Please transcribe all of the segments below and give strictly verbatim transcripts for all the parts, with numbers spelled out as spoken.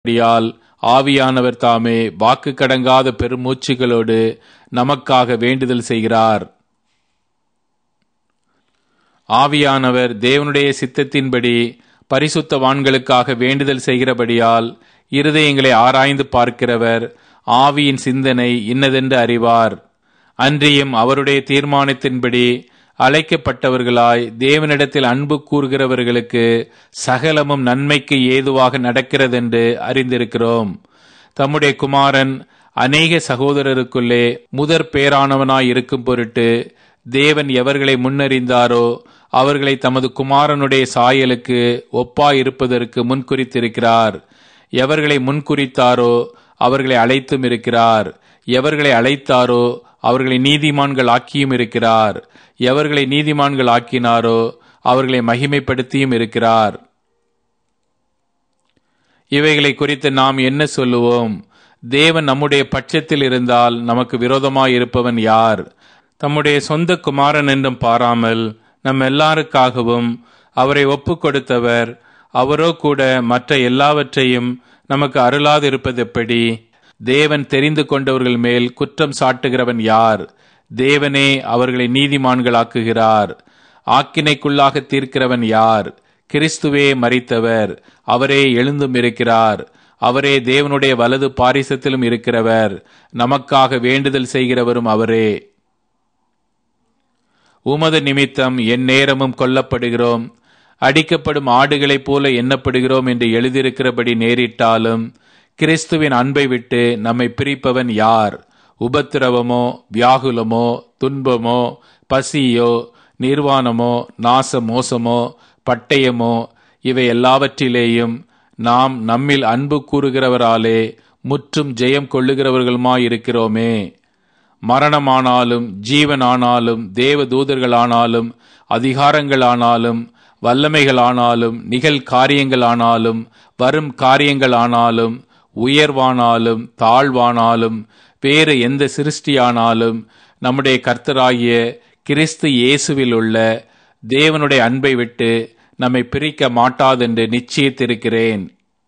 இருக்கிறபடியால் ஆவியானவர் தாமே வாக்கு கடங்காத பெருமூச்சுகளோடு நமக்காக வேண்டுதல் செய்கிறார். ஆவியானவர் தேவனுடைய சித்தத்தின்படி பரிசுத்தவான்களுக்காக வேண்டுதல் செய்கிறபடியால் இருதயங்களை ஆராய்ந்து பார்க்கிறவர் ஆவியின் சிந்தனை இன்னதென்று அறிவார். அன்றியும் அவருடைய தீர்மானத்தின்படி அழைக்கப்பட்டவர்களாய் தேவனிடத்தில் அன்பு கூறுகிறவர்களுக்கு சகலமும் நன்மைக்கு ஏதுவாக நடக்கிறதென்று அறிந்திருக்கிறோம். தம்முடைய குமாரன் அநேக சகோதரருக்குள்ளே முதற் பேரானவனாய் இருக்கும் பொருட்டு தேவன் எவர்களை முன்னறிந்தாரோ அவர்களை தமது குமாரனுடைய சாயலுக்கு ஒப்பாய் இருப்பதற்கு முன்குறித்திருக்கிறார். எவர்களை முன்குறித்தாரோ அவர்களை அழைத்தும் இருக்கிறார். எவர்களை அழைத்தாரோ அவர்களை நீதிமான்கள் ஆக்கியும் இருக்கிறார். எவர்களை நீதிமான்கள் ஆக்கினாரோ அவர்களை மகிமைப்படுத்தியும் இருக்கிறார். இவைகளை குறித்து நாம் என்ன சொல்லுவோம்? தேவன் நம்முடைய பட்சத்தில் இருந்தால் நமக்கு விரோதமாய் இருப்பவன் யார்? தம்முடைய சொந்த குமாரன் என்றும் பாராமல் நம் எல்லாருக்காகவும் அவரை ஒப்பு கொடுத்தவர் அவரோ கூட மற்ற எல்லாவற்றையும் நமக்கு அருளாது இருப்பது எப்படி? தேவன் தெரிந்து கொண்டவர்கள் மேல் குற்றம் சாட்டுகிறவன் யார்? தேவனே அவர்களை நீதிமான்களாக்குகிறார். ஆக்கினைக்குள்ளாக தீர்க்கிறவன் யார்? கிறிஸ்துவே மரித்தவர், அவரே எழுந்தும் இருக்கிறார். அவரே தேவனுடைய வலது பாரிசத்திலும் இருக்கிறவர். நமக்காக வேண்டுதல் செய்கிறவரும் அவரே. உமது நிமித்தம் என் நேரமும் கொல்லப்படுகிறோம், அடிக்கப்படும் ஆடுகளைப் போல எண்ணப்படுகிறோம் என்று எழுதியிருக்கிறபடி நேரிட்டாலும் கிறிஸ்துவின் அன்பை விட்டு நம்மை பிரிப்பவன் யார்? உபத்திரவமோ, வியாகுலமோ, துன்பமோ, பசியோ, நிர்வாணமோ, நாச மோசமோ, பட்டயமோ, இவை எல்லாவற்றிலேயும் நாம் நம்மில் அன்பு கூறுகிறவராலே முற்றும் ஜெயம் கொள்ளுகிறவர்களுமாயிருக்கிறோமே. மரணமானாலும் ஜீவனானாலும் தேவ தூதர்களானாலும் அதிகாரங்களானாலும் வல்லமைகளானாலும் நிகழ் காரியங்களானாலும் வரும் காரியங்களானாலும் உயர்வானாலும் தாழ்வானாலும் வேறு எந்த சிருஷ்டியானாலும் நம்முடைய கர்த்தராகிய கிறிஸ்து இயேசுவில் உள்ள தேவனுடைய அன்பை விட்டு நம்மை பிரிக்க மாட்டாதென்று நிச்சயித்திருக்கிறேன்.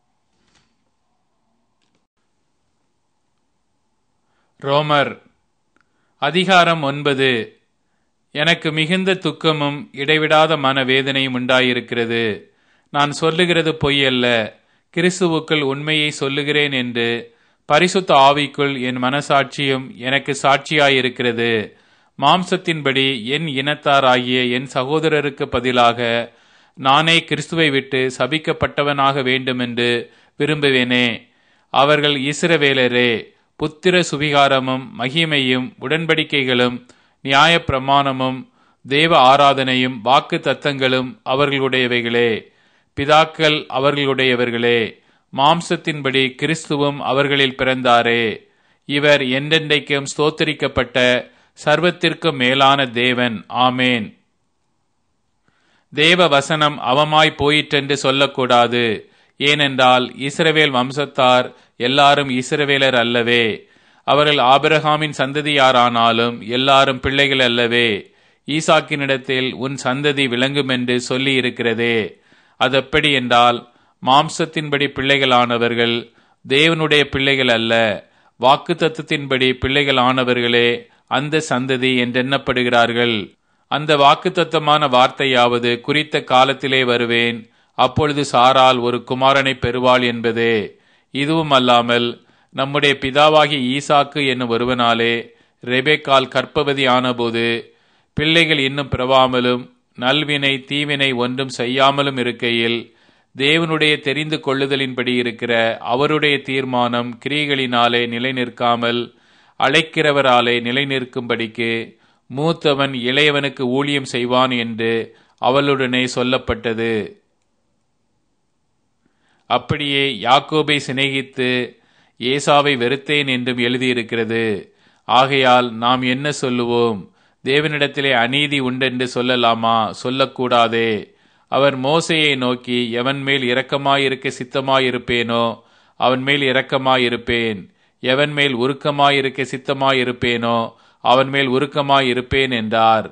ரோமர் அதிகாரம் ஒன்பது. எனக்கு மிகுந்த துக்கமும் இடைவிடாத மனவேதனையும் உண்டாயிருக்கிறது. நான் சொல்லுகிறது பொய் அல்ல, கிறிஸ்துவுக்குள் உண்மையை சொல்லுகிறேன் என்று பரிசுத்த ஆவிக்குள் என் மனசாட்சியும் எனக்கு சாட்சியாயிருக்கிறது. மாம்சத்தின்படி என் இனத்தாராகிய என் சகோதரருக்கு பதிலாக நானே கிறிஸ்துவை விட்டு சபிக்கப்பட்டவனாக வேண்டுமென்று விரும்புவேனே. அவர்கள் இஸ்ரவேலரே. புத்திர சுவிகாரமும் மகிமையும் உடன்படிக்கைகளும் நியாய பிரமாணமும் தேவ ஆராதனையும் வாக்கு தத்தங்களும் அவர்களுடையவைகளே. பிதாக்கள் அவர்களுடையவர்களே. மாம்சத்தின்படி கிறிஸ்துவும் அவர்களில் பிறந்தாரே. இவர் என்றென்றைக்கும் ஸ்தோத்தரிக்கப்பட்ட சர்வத்திற்கும் மேலான தேவன். ஆமேன். தேவ வசனம் அவமாய் போயிற்றென்று சொல்லக்கூடாது. ஏனென்றால் இஸ்ரவேல் வம்சத்தார் எல்லாரும் இஸ்ரவேலர் அல்லவே. அவர்கள் ஆபிரகாமின் சந்ததியாரானாலும் எல்லாரும் பிள்ளைகள் அல்லவே. ஈசாக்கினிடத்தில் உன் சந்ததி விளங்கும் என்று சொல்லி இருக்கிறதே. அதெப்படி என்றால் மாம்சத்தின்படி பிள்ளைகளானவர்கள் தேவனுடைய பிள்ளைகள் அல்ல, வாக்கு தத்துவத்தின்படி பிள்ளைகள் ஆனவர்களே அந்த சந்ததி என்றெண்ணப்படுகிறார்கள். அந்த வாக்கு தத்தமான வார்த்தையாவது குறித்த காலத்திலே வருவேன், அப்பொழுது சாரால் ஒரு குமாரனை பெறுவாள் என்பதே. இதுவும் அல்லாமல் நம்முடைய பிதாவாகிய ஈசாக்கு என்னும் ஒருவனாலே ரெபெக்கால் கர்ப்பவதி ஆனபோது பிள்ளைகள் இன்னும் பிறவாமலும் நல்வினை தீவினை ஒன்றும் செய்யாமலும் இருக்கையில் தேவனுடைய தெரிந்து கொள்ளுதலின்படி இருக்கிற அவருடைய தீர்மானம் கிரியைகளினாலே நிலை நிற்காமல் அழைக்கிறவராலே நிலை நிற்கும்படிக்கு மூத்தவன் இளையவனுக்கு ஊழியம் செய்வான் என்று அவளுடனே சொல்லப்பட்டது. அப்படியே யாக்கோபை சிநேகித்து ஏசாவை வெறுத்தேன் என்றும் எழுதியிருக்கிறது. ஆகையால் நாம் என்ன சொல்லுவோம்? தேவனிடத்திலே அநீதி உண்டென்று சொல்லலாமா? சொல்லக்கூடாதே. அவர் மோசேயை நோக்கி, எவன் மேல் இரக்கமாயிருக்க சித்தமாயிருப்பேனோ அவன் மேல் இரக்கமாயிருப்பேன், எவன் மேல் உருக்கமாயிருக்க சித்தமாயிருப்பேனோ அவன் மேல் உருக்கமாயிருப்பேன் என்றார்.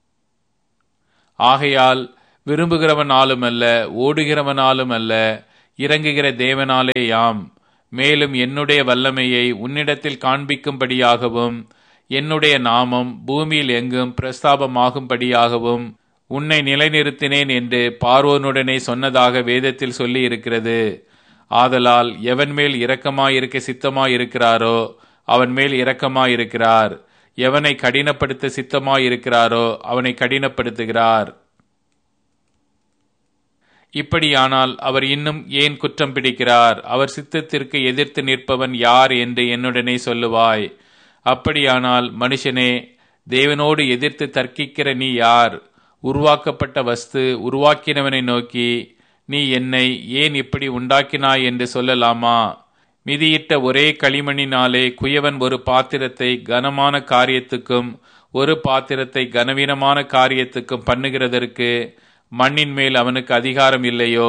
ஆகையால் விரும்புகிறவனாலும் அல்ல, ஓடுகிறவனாலும் அல்ல, இறங்குகிற தேவனாலேயாம். மேலும் என்னுடைய வல்லமையை உன்னிடத்தில் காண்பிக்கும்படியாகவும் என்னுடைய நாமம் பூமியில் எங்கும் பிரஸ்தாபமாகும்படியாகவும் உன்னை நிலைநிறுத்தினேன் என்று பார்வோனுடனே சொன்னதாக வேதத்தில் சொல்லி இருக்கிறது. ஆதலால் எவன் மேல் இரக்கமாயிருக்க சித்தமாயிருக்கிறாரோ அவன் மேல் இரக்கமாயிருக்கிறார். எவனை கடினப்படுத்த சித்தமாயிருக்கிறாரோ அவனை கடினப்படுத்துகிறார். இப்படியானால் அவர் இன்னும் ஏன் குற்றம் பிடிக்கிறார்? அவர் சித்தத்திற்கு எதிர்த்து நிற்பவன் யார் என்று என்னுடனே சொல்லுவாய். அப்படியானால் மனுஷனே, தேவனோடு எதிர்த்து தர்க்கிக்கிற நீ யார்? உருவாக்கப்பட்ட வஸ்து உருவாக்கினவனை நோக்கி, நீ என்னை ஏன் இப்படி உண்டாக்கினாய் என்று சொல்லலாமா? மிதியிட்ட ஒரே களிமணினாலே குயவன் ஒரு பாத்திரத்தை கனமான காரியத்துக்கும் ஒரு பாத்திரத்தை கனவீனமான காரியத்துக்கும் பண்ணுகிறதற்கு மண்ணின் மேல் அவனுக்கு அதிகாரம் இல்லையோ?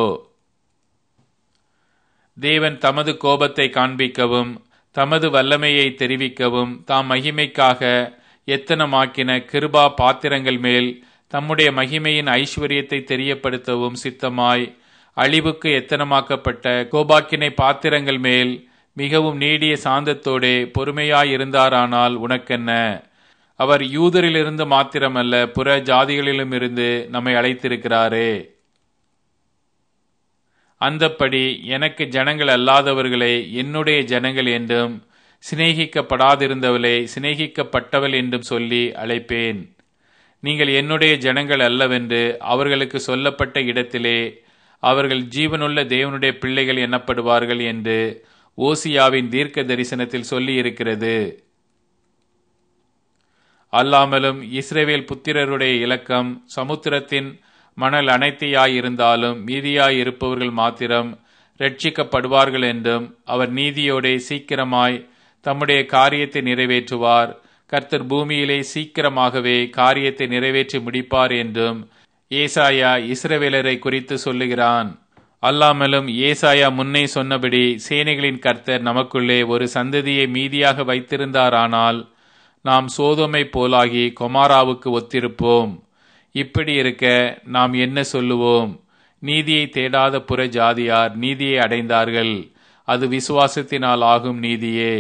தேவன் தமது கோபத்தை காண்பிக்கவும் தமது வல்லமையை தெரிவிக்கவும் தாம் மகிமைக்காக எத்தனமாக்கின கிருபா பாத்திரங்கள் மேல் தம்முடைய மகிமையின் ஐஸ்வர்யத்தை தெரியப்படுத்தவும் சித்தமாய் அழிவுக்கு எத்தனமாக்கப்பட்ட கோபாக்கினை பாத்திரங்கள் மேல் மிகவும் நீடிய சாந்தத்தோடே பொறுமையாயிருந்தாரானால் உனக்கென்ன? அவர் யூதரிலிருந்து மாத்திரமல்ல புற ஜாதிகளிலும் இருந்து நம்மை அழைத்திருக்கிறாரே. அந்தப்படி எனக்கு ஜனங்கள் அல்லாதவர்களை என்னுடைய ஜனங்கள் என்றும் சிநேகிக்கப்படாதிருந்தவளை சிநேகிக்கப்பட்டவள் என்றும் சொல்லி அழைப்பேன். நீங்கள் என்னுடைய ஜனங்கள் அல்லவென்று அவர்களுக்கு சொல்லப்பட்ட இடத்திலே அவர்கள் ஜீவனுள்ள தேவனுடைய பிள்ளைகள் எனப்படுவார்கள் என்று ஓசியாவின் தீர்க்க தரிசனத்தில் சொல்லி இருக்கிறது. அல்லாமலும் இஸ்ரவேல் புத்திரருடைய இலக்கம் சமுத்திரத்தின் மணல் அனைத்தையாயிருந்தாலும் மீதியாயிருப்பவர்கள் மாத்திரம் ரட்சிக்கப்படுவார்கள் என்றும் அவர் நீதியோடே சீக்கிரமாய் தம்முடைய காரியத்தை நிறைவேற்றுவார். கர்த்தர் பூமியிலே சீக்கிரமாகவே காரியத்தை நிறைவேற்றி முடிப்பார் என்றும் ஏசாயா இஸ்ரவேலரை குறித்து சொல்லுகிறான். அல்லாமலும் ஏசாயா முன்னே சொன்னபடி சேனைகளின் கர்த்தர் நமக்குள்ளே ஒரு சந்ததியை மீதியாக வைத்திருந்தாரானால் நாம் சோதோமை போலாகி கொமாராவுக்கு ஒத்திருப்போம். இப்படி இருக்க நாம் என்ன சொல்லுவோம்? நீதியை தேடாத புற ஜாதியார் நீதியை அடைந்தார்கள், அது விசுவாசத்தினால் ஆகும் நீதியே.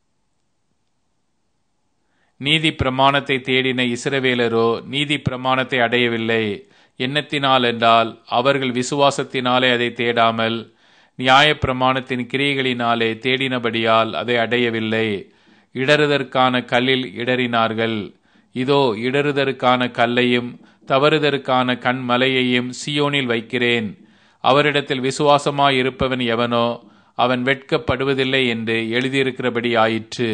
நீதி பிரமாணத்தை தேடின இஸ்ரவேலரோ நீதி பிரமாணத்தை அடையவில்லை. எண்ணத்தினால் என்றால் அவர்கள் விசுவாசத்தினாலே அதை தேடாமல் நியாய பிரமாணத்தின் கிரியைகளினாலே தேடினபடியால் அதை அடையவில்லை. இடறுதற்கான கல்லில் இடறினார்கள். இதோ இடறுதற்கான கல்லையும் தவறுதற்கான கண்மலையையும் சியோனில் வைக்கிறேன். அவரிடத்தில் விசுவாசமாயிருப்பவன் எவனோ அவன் வெட்கப்படுவதில்லை என்று எழுதியிருக்கிறபடி ஆயிற்று.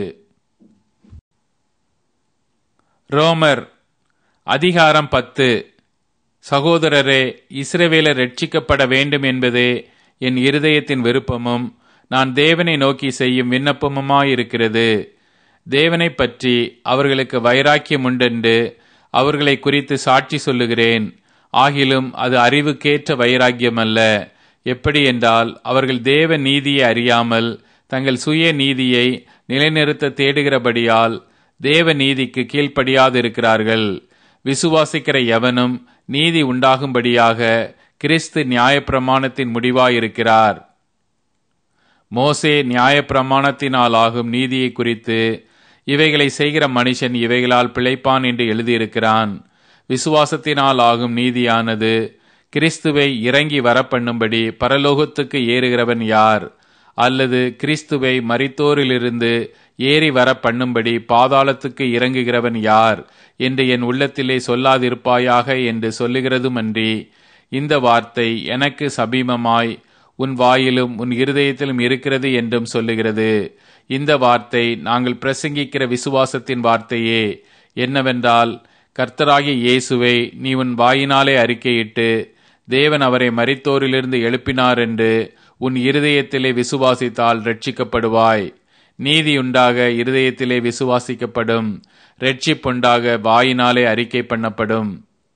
ரோமர் அதிகாரம் பத்து. சகோதரரே, இஸ்ரவேலர் ரட்சிக்கப்பட வேண்டும் என்பதே என் இருதயத்தின் விருப்பமும் நான் தேவனை நோக்கி செய்யும் விண்ணப்பமுமாயிருக்கிறது. தேவனை பற்றி அவர்களுக்கு வைராக்கியம் உண்டென்று அவர்களை குறித்து சாட்சி சொல்லுகிறேன். ஆகிலும் அது அறிவுக்கேற்ற வைராக்கியம் அல்ல. எப்படி என்றால் அவர்கள் தேவ நீதியை அறியாமல் தங்கள் சுய நீதியை நிலைநிறுத்த தேடுகிறபடியால் தேவ நீதிக்கு கீழ்ப்படியாதிருக்கிறார்கள். விசுவாசிக்கிற எவனும் நீதி உண்டாகும்படியாக கிறிஸ்து நியாயப்பிரமாணத்தின் முடிவாயிருக்கிறார். மோசே நியாயப்பிரமாணத்தினால் ஆகும் நீதியை குறித்து இவைகளை செய்கிற மனுஷன் இவைகளால் பிழைப்பான் என்று எழுதியிருக்கிறான். விசுவாசத்தினால் ஆகும் நீதியானது கிறிஸ்துவை இறங்கி வரப்பண்ணும்படி பரலோகத்துக்கு ஏறுகிறவன் யார்? அல்லது கிறிஸ்துவை மரித்தோரிலிருந்து ஏறி வர பண்ணும்படி பாதாளத்துக்கு இறங்குகிறவன் யார் என்று என் உள்ளத்திலே சொல்லாதிருப்பாயாக என்று சொல்லுகிறதுமன்றி, இந்த வார்த்தை எனக்கு சபீமமாய் உன் வாயிலும் உன் இருதயத்திலும் இருக்கிறது என்றும் சொல்லுகிறது. இந்த வார்த்தை நாங்கள் பிரசங்கிக்கிற விசுவாசத்தின் வார்த்தையே. என்னவென்றால், கர்த்தராகிய இயேசுவை நீ உன் வாயினாலே அறிக்கையிட்டு தேவன் அவரை மரித்தோரிலிருந்து எழுப்பினார் என்று உன் இருதயத்திலே விசுவாசித்தால் ரட்சிக்கப்படுவாய். நீதியுண்டாக இருதயத்திலே விசுவாசிக்கப்படும், ரட்சிப்புண்டாக வாயினாலே அறிக்கை பண்ணப்படும்.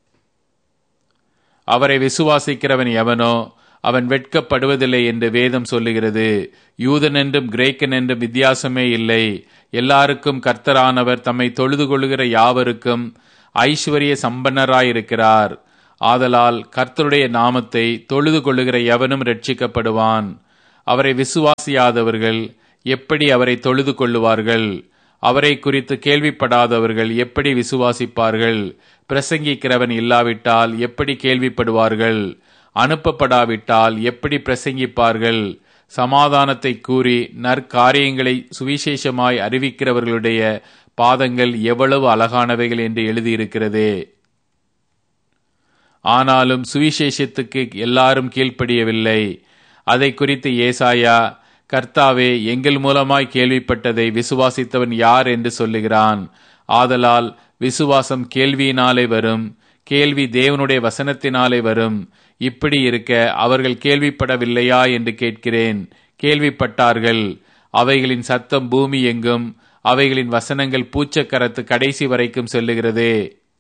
அவரை விசுவாசிக்கிறவன் எவனோ அவன் வெட்கப்படுவதில்லை என்று வேதம் சொல்லுகிறது. யூதன் என்றும் கிரேக்கன் என்றும் வித்தியாசமே இல்லை. எல்லாருக்கும் கர்த்தரானவர் தம்மை தொழுது கொள்ளுகிற யாவருக்கும் ஐஸ்வர்ய சம்பன்னராயிருக்கிறார். ஆதலால் கர்த்தருடைய நாமத்தை தொழுது கொள்ளுகிற எவனும் ரட்சிக்கப்படுவான். அவரை விசுவாசியாதவர்கள் எப்படி அவரை தொழுது கொள்ளுவார்கள்? அவரை குறித்து கேள்விப்படாதவர்கள் எப்படி விசுவாசிப்பார்கள்? பிரசங்கிக்கிறவன் இல்லாவிட்டால் எப்படி கேள்விப்படுவார்கள்? அனுப்பப்படாவிட்டால் எப்படி பிரசங்கிப்பார்கள்? சமாதானத்தை கூறி நற்காரியங்களை சுவிசேஷமாய் அறிவிக்கிறவர்களுடைய பாதங்கள் எவ்வளவு அழகானவைகள் என்று எழுதியிருக்கிறதே. ஆனாலும் சுவிசேஷத்துக்கு எல்லாரும் கீழ்ப்படியவில்லை. அதை குறித்து ஏசாயா, கர்த்தாவே, எங்கள் மூலமாய் கேள்விப்பட்டதை விசுவாசித்தவன் யார் என்று சொல்லுகிறான். ஆதலால் விசுவாசம் கேள்வியினாலே வரும், கேள்வி தேவனுடைய வசனத்தினாலே வரும். இப்படி இருக்க அவர்கள் கேள்விப்படவில்லையா என்று கேட்கிறேன். கேள்விப்பட்டார்கள். அவைகளின் சத்தம் பூமி எங்கும், அவைகளின் வசனங்கள் பூச்சக்கரத்து கடைசி வரைக்கும் செல்லுகிறதே.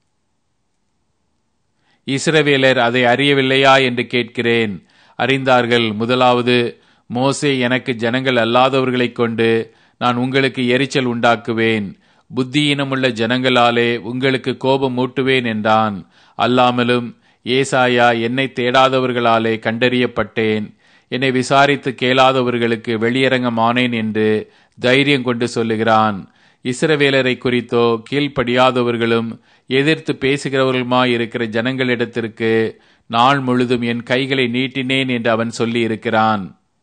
இஸ்ரவேலர் அதை அறியவில்லையா என்று கேட்கிறேன். அறிந்தார்கள். முதலாவது, மோசே, எனக்கு ஜனங்கள் அல்லாதவர்களைக் கொண்டு நான் உங்களுக்கு எரிச்சல் உண்டாக்குவேன், புத்தியீனமுள்ள ஜனங்களாலே உங்களுக்கு கோபம் மூட்டுவேன் என்றான். அல்லாமலும் ஏசாயா, என்னை தேடாதவர்களாலே கண்டறியப்பட்டேன், என்னை விசாரித்து கேளாதவர்களுக்கு வெளியரங்கமானேன் என்று தைரியம் கொண்டு சொல்லுகிறான். இஸ்ரவேலரை குறித்தோ கீழ்ப்படியாதவர்களும் எதிர்த்து பேசுகிறவர்களுமாயிருக்கிற ஜனங்களிடத்திற்கு நாள் முழுதும் என் கைகளை நீட்டினேன் என்று அவன் சொல்லி இருக்கிறான்.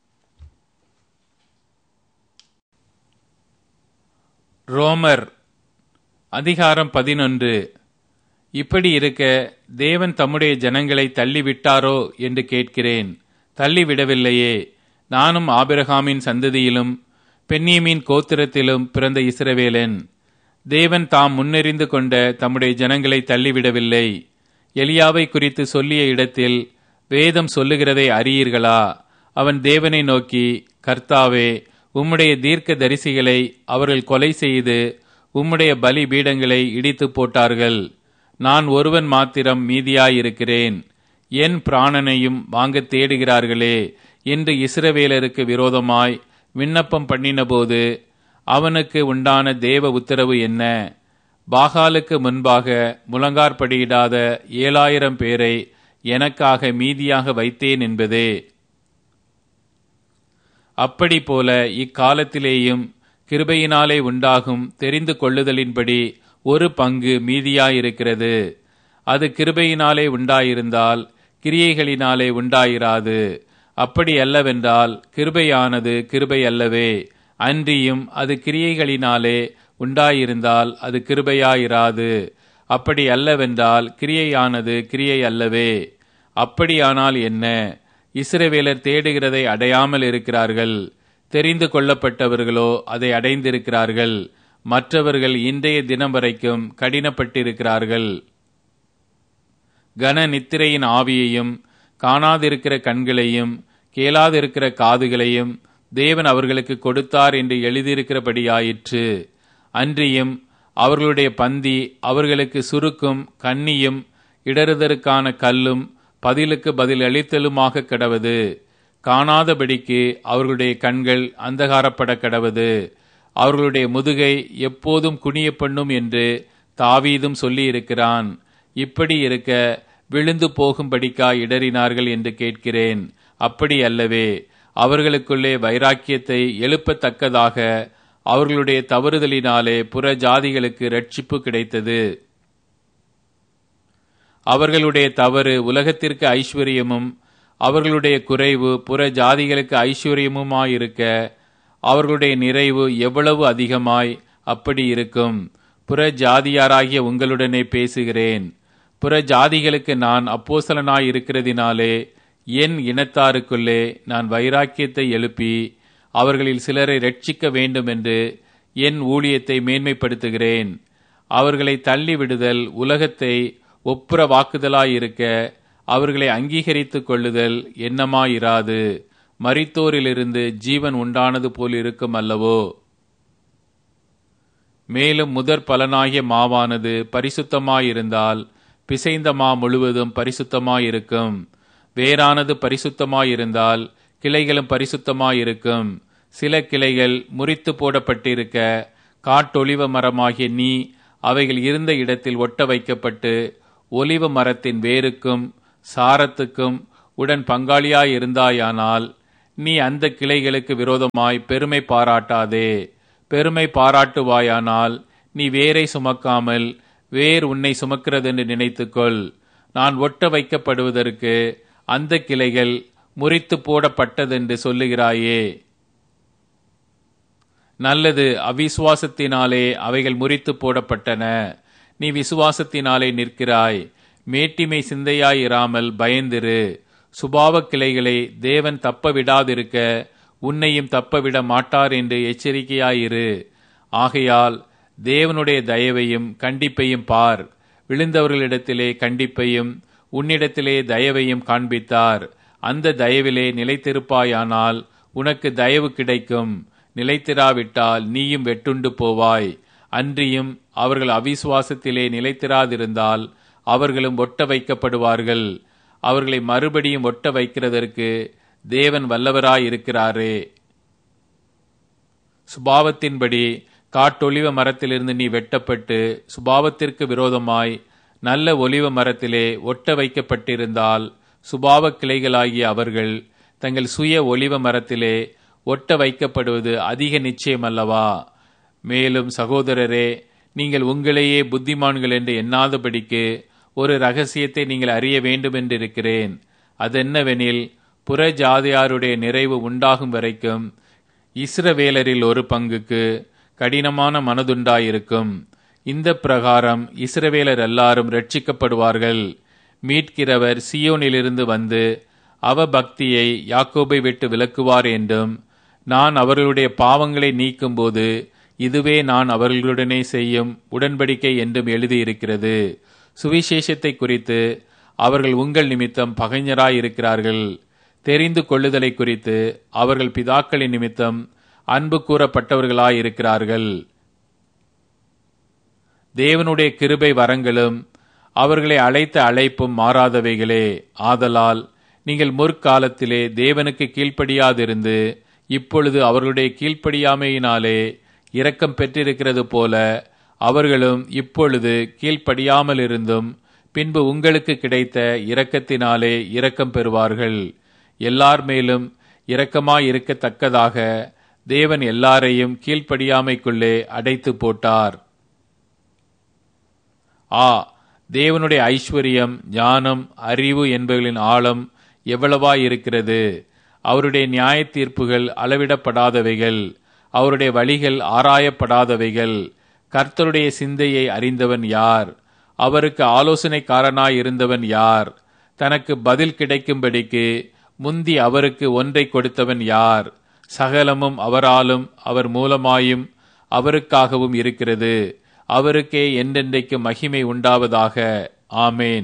ரோமர் அதிகாரம் பதினொன்று. இப்படி இருக்க தேவன் தம்முடைய ஜனங்களை தள்ளிவிட்டாரோ என்று கேட்கிறேன். தள்ளிவிடவில்லையே. நானும் ஆபிரகாமின் சந்ததியிலும் பென்யமீன் கோத்திரத்திலும் பிறந்த இஸ்ரவேலன். தேவன் தாம் முன்னெறிந்து கொண்ட தம்முடைய ஜனங்களை தள்ளிவிடவில்லை. எலியாவை குறித்து சொல்லிய இடத்தில் வேதம் சொல்லுகிறதை அறியீர்களா? அவன் தேவனை நோக்கி, கர்த்தாவே, உம்முடைய தீர்க்க தரிசிகளை அவர்கள் கொலை செய்து உம்முடைய பலி பீடங்களை இடித்து போட்டார்கள். நான் ஒருவன் மாத்திரம் மீதியாயிருக்கிறேன். என் பிராணனையும் வாங்க தேடுகிறார்களே என்று இஸ்ரவேலருக்கு விரோதமாய் விண்ணப்பம் பண்ணினபோது அவனுக்கு உண்டான தேவ உத்தரவு என்ன? பாகாலுக்கு முன்பாக முழங்கார்படியிடாத ஏழாயிரம் பேரை எனக்காக மீதியாக வைத்தேன் என்பதே. அப்படி போல இக்காலத்திலேயும் கிருபையினாலே உண்டாகும் தெரிந்து கொள்ளுதலின்படி ஒரு பங்கு மீதியாயிருக்கிறது. அது கிருபையினாலே உண்டாயிருந்தால் கிரியைகளினாலே உண்டாயிராது. அப்படி அல்லவென்றால் கிருபையானது கிருபை அல்லவே. அன்றியும் அது கிரியைகளினாலே உண்டாயிருந்தால் அது கிருபையாயிராது. அப்படி அல்லவென்றால் கிரியையானது கிரியை அல்லவே. அப்படியானால் என்ன? இஸ்ரவேலர் தேடுகிறதை அடையாமல் இருக்கிறார்கள். தெரிந்து கொள்ளப்பட்டவர்களோ அதை அடைந்திருக்கிறார்கள். மற்றவர்கள் இன்றைய தினம் வரைக்கும் கடினப்பட்டிருக்கிறார்கள். கன நித்திரையின் ஆவியையும் காணாதிருக்கிற கண்களையும் கேளாதிருக்கிற காதுகளையும் தேவன் அவர்களுக்கு கொடுத்தார் என்று எழுதியிருக்கிறபடியாயிற்று. அன்றியும் அவர்களுடைய பந்தி அவர்களுக்கு சுருக்கும் கண்ணியும் இடறுதற்கான கல்லும் பதிலுக்கு பதில் அளித்தலுமாக கடவது. காணாதபடிக்கு அவர்களுடைய கண்கள் அந்தகாரப்பட கடவது. அவர்களுடைய முதுகை எப்போதும் குனிய பண்ணும் என்று தாவீதும் சொல்லி இருக்கிறான். இப்படி இருக்க விழுந்து போகும்படிக்கா இடறினார்கள் என்று கேட்கிறேன். அப்படி அல்லவே. அவர்களுக்குள்ளே வைராக்கியத்தை எழுப்பத்தக்கதாக அவர்களுடைய தவறுதலினாலே புற ஜாதிகளுக்கு இரட்சிப்பு கிடைத்தது. அவர்களுடைய தவறு உலகத்திற்கு ஐஸ்வர்யமும் அவர்களுடைய குறைவு புற ஜாதிகளுக்கு ஐஸ்வர்யமுமாயிருக்க அவர்களுடைய நிறைவு எவ்வளவு அதிகமாய் அப்படி இருக்கும். புற ஜாதியாராகிய உங்களுடனே பேசுகிறேன். புற ஜாதிகளுக்கு நான் அப்போஸ்தலனாய் இருக்கிறதினாலே என் இனத்தாருக்குள்ளே நான் வைராக்கியத்தை எழுப்பி அவர்களில் சிலரை ரட்சிக்க வேண்டும் என்று என் ஊழியத்தை மேன்மைப்படுத்துகிறேன். அவர்களை தள்ளி விடுதல் உலகத்தை ஒப்புர வாக்குதலாயிருக்க அவர்களை அங்கீகரித்துக் கொள்ளுதல் எண்ணமாயிராது. மரித்தோரிலிருந்து ஜீவன் உண்டானது போல் இருக்கும் அல்லவோ? மேலும் முதற் பலனாகிய மாவானது பரிசுத்தமாயிருந்தால் பிசைந்த மா முழுவதும் பரிசுத்தமாயிருக்கும். வேரானது பரிசுத்தமாயிருந்தால் கிளைகளும் பரிசுத்தமாயிருக்கும். சில கிளைகள் முறித்து போடப்பட்டிருக்க காட்டொளிவ மரமாகிய நீ அவைகள் இருந்த இடத்தில் ஒட்ட வைக்கப்பட்டு ஒலிவ மரத்தின் வேருக்கும் சாரத்துக்கும் உடன் பங்காளியாயிருந்தாயானால் நீ அந்த கிளைகளுக்கு விரோதமாய் பெருமை பாராட்டாதே. பெருமை பாராட்டுவாயானால் நீ வேரை சுமக்காமல் வேர் உன்னை சுமக்கிறதென்று நினைத்துக்கொள். நான் ஒட்ட வைக்கப்படுவதற்கு அந்த கிளைகள் முறித்து போடப்பட்டதென்று சொல்லுகிறாயே. நல்லது, அவிசுவாசத்தினாலே அவைகள் முறித்து போடப்பட்டன. நீ விசுவாசத்தினாலே நிற்கிறாய். மேட்டிமை சிந்தையாயிராமல் பயந்திரு. சுபாவ கிளைகளை தேவன் தப்ப விடாதிருக்க உன்னையும் தப்பவிட மாட்டார் என்று எச்சரிக்கையாயிரு. ஆகையால் தேவனுடைய தயவையும் கண்டிப்பையும் பார். விழுந்தவர்களிடத்திலே கண்டிப்பையும் உன்னிடத்திலே தயவையும் காண்பித்தார். அந்த தயவிலே நிலைத்திருப்பாயானால் உனக்கு தயவு கிடைக்கும். நிலைத்திராவிட்டால் நீயும் வெட்டுண்டு போவாய். அன்றியும் அவர்கள் அவிசுவாசத்திலே நிலைத்திராதிருந்தால் அவர்களும் ஒட்ட வைக்கப்படுவார்கள். அவர்களை மறுபடியும் ஒட்ட வைக்கிறதற்கு தேவன் வல்லவராயிருக்கிறாரே. சுபாவத்தின்படி காட்டொலிவ மரத்திலிருந்து நீ வெட்டப்பட்டு சுபாவத்திற்கு விரோதமாய் நல்ல ஒலிவ மரத்திலே ஒட்ட வைக்கப்பட்டிருந்தால் சுபாவ கிளைகளாகிய அவர்கள் தங்கள் சுய ஒலிவ மரத்திலே ஒட்ட வைக்கப்படுவது அதிக நிச்சயமல்லவா? மேலும் சகோதரரே, நீங்கள் உங்களையே புத்திமான்கள் என்று எண்ணாதபடிக்கு ஒரு இரகசியத்தை நீங்கள் அறிய வேண்டும் என்றிருக்கிறேன். அதென்னவெனில், புற ஜாதியாருடைய நிறைவு உண்டாகும் வரைக்கும் இஸ்ரவேலரில் ஒரு பங்குக்கு கடினமான மனதுண்டாயிருக்கும். இந்த பிரகாரம் இஸ்ரவேலர் எல்லாரும் ரட்சிக்கப்படுவார்கள். மீட்கிறவர் சியோனிலிருந்து வந்து அவ பக்தியை யாக்கோபை விட்டு விலக்குவார் என்றும், நான் அவர்களுடைய பாவங்களை நீக்கும்போது இதுவே நான் அவர்களுடனே செய்யும் உடன்படிக்கை என்றும் எழுதியிருக்கிறது. சுவிசேஷத்தை குறித்து அவர்கள் உங்கள் நிமித்தம் பகைஞராயிருக்கிறார்கள். தெரிந்து கொள்ளுதலை குறித்து அவர்கள் பிதாக்களின் நிமித்தம் அன்பு கூறப்பட்டவர்களாயிருக்கிறார்கள். தேவனுடைய கிருபை வரங்களும் அவர்களை அழைத்த அழைப்பும் மாறாதவைகளே. ஆதலால் நீங்கள் முற்காலத்திலே தேவனுக்கு கீழ்ப்படியாதிருந்து இப்பொழுது அவர்களுடைய கீழ்ப்படியாமையினாலே இரக்கம் பெற்றிருக்கிறது போல அவர்களும் இப்பொழுது கீழ்ப்படியாமல் இருந்தும் பின்பு உங்களுக்கு கிடைத்த இரக்கத்தினாலே இரக்கம் பெறுவார்கள். எல்லார் மேலும் இரக்கமாயிருக்கத்தக்கதாக தேவன் எல்லாரையும் கீழ்ப்படியாமைக்குள்ளே அடைத்து போட்டார். ஆ, தேவனுடைய ஐஸ்வர்யம், ஞானம், அறிவு என்பவர்களின் ஆழம் எவ்வளவாயிருக்கிறது! அவருடைய நியாய தீர்ப்புகள் அளவிடப்படாதவைகள், அவருடைய வழிகள் ஆராயப்படாதவைகள். கர்த்தருடைய சிந்தையை அறிந்தவன் யார்? அவருக்கு ஆலோசனைக்காரனாயிருந்தவன் யார்? தனக்கு பதில் கிடைக்கும்படிக்கு முந்தி அவருக்கு ஒன்றை கொடுத்தவன் யார்? சகலமும் அவராலும் அவர் மூலமாயும் அவருக்காகவும் இருக்கிறது. அவருக்கே என்றென்றைக்கு மகிமை உண்டாவதாக. ஆமேன்.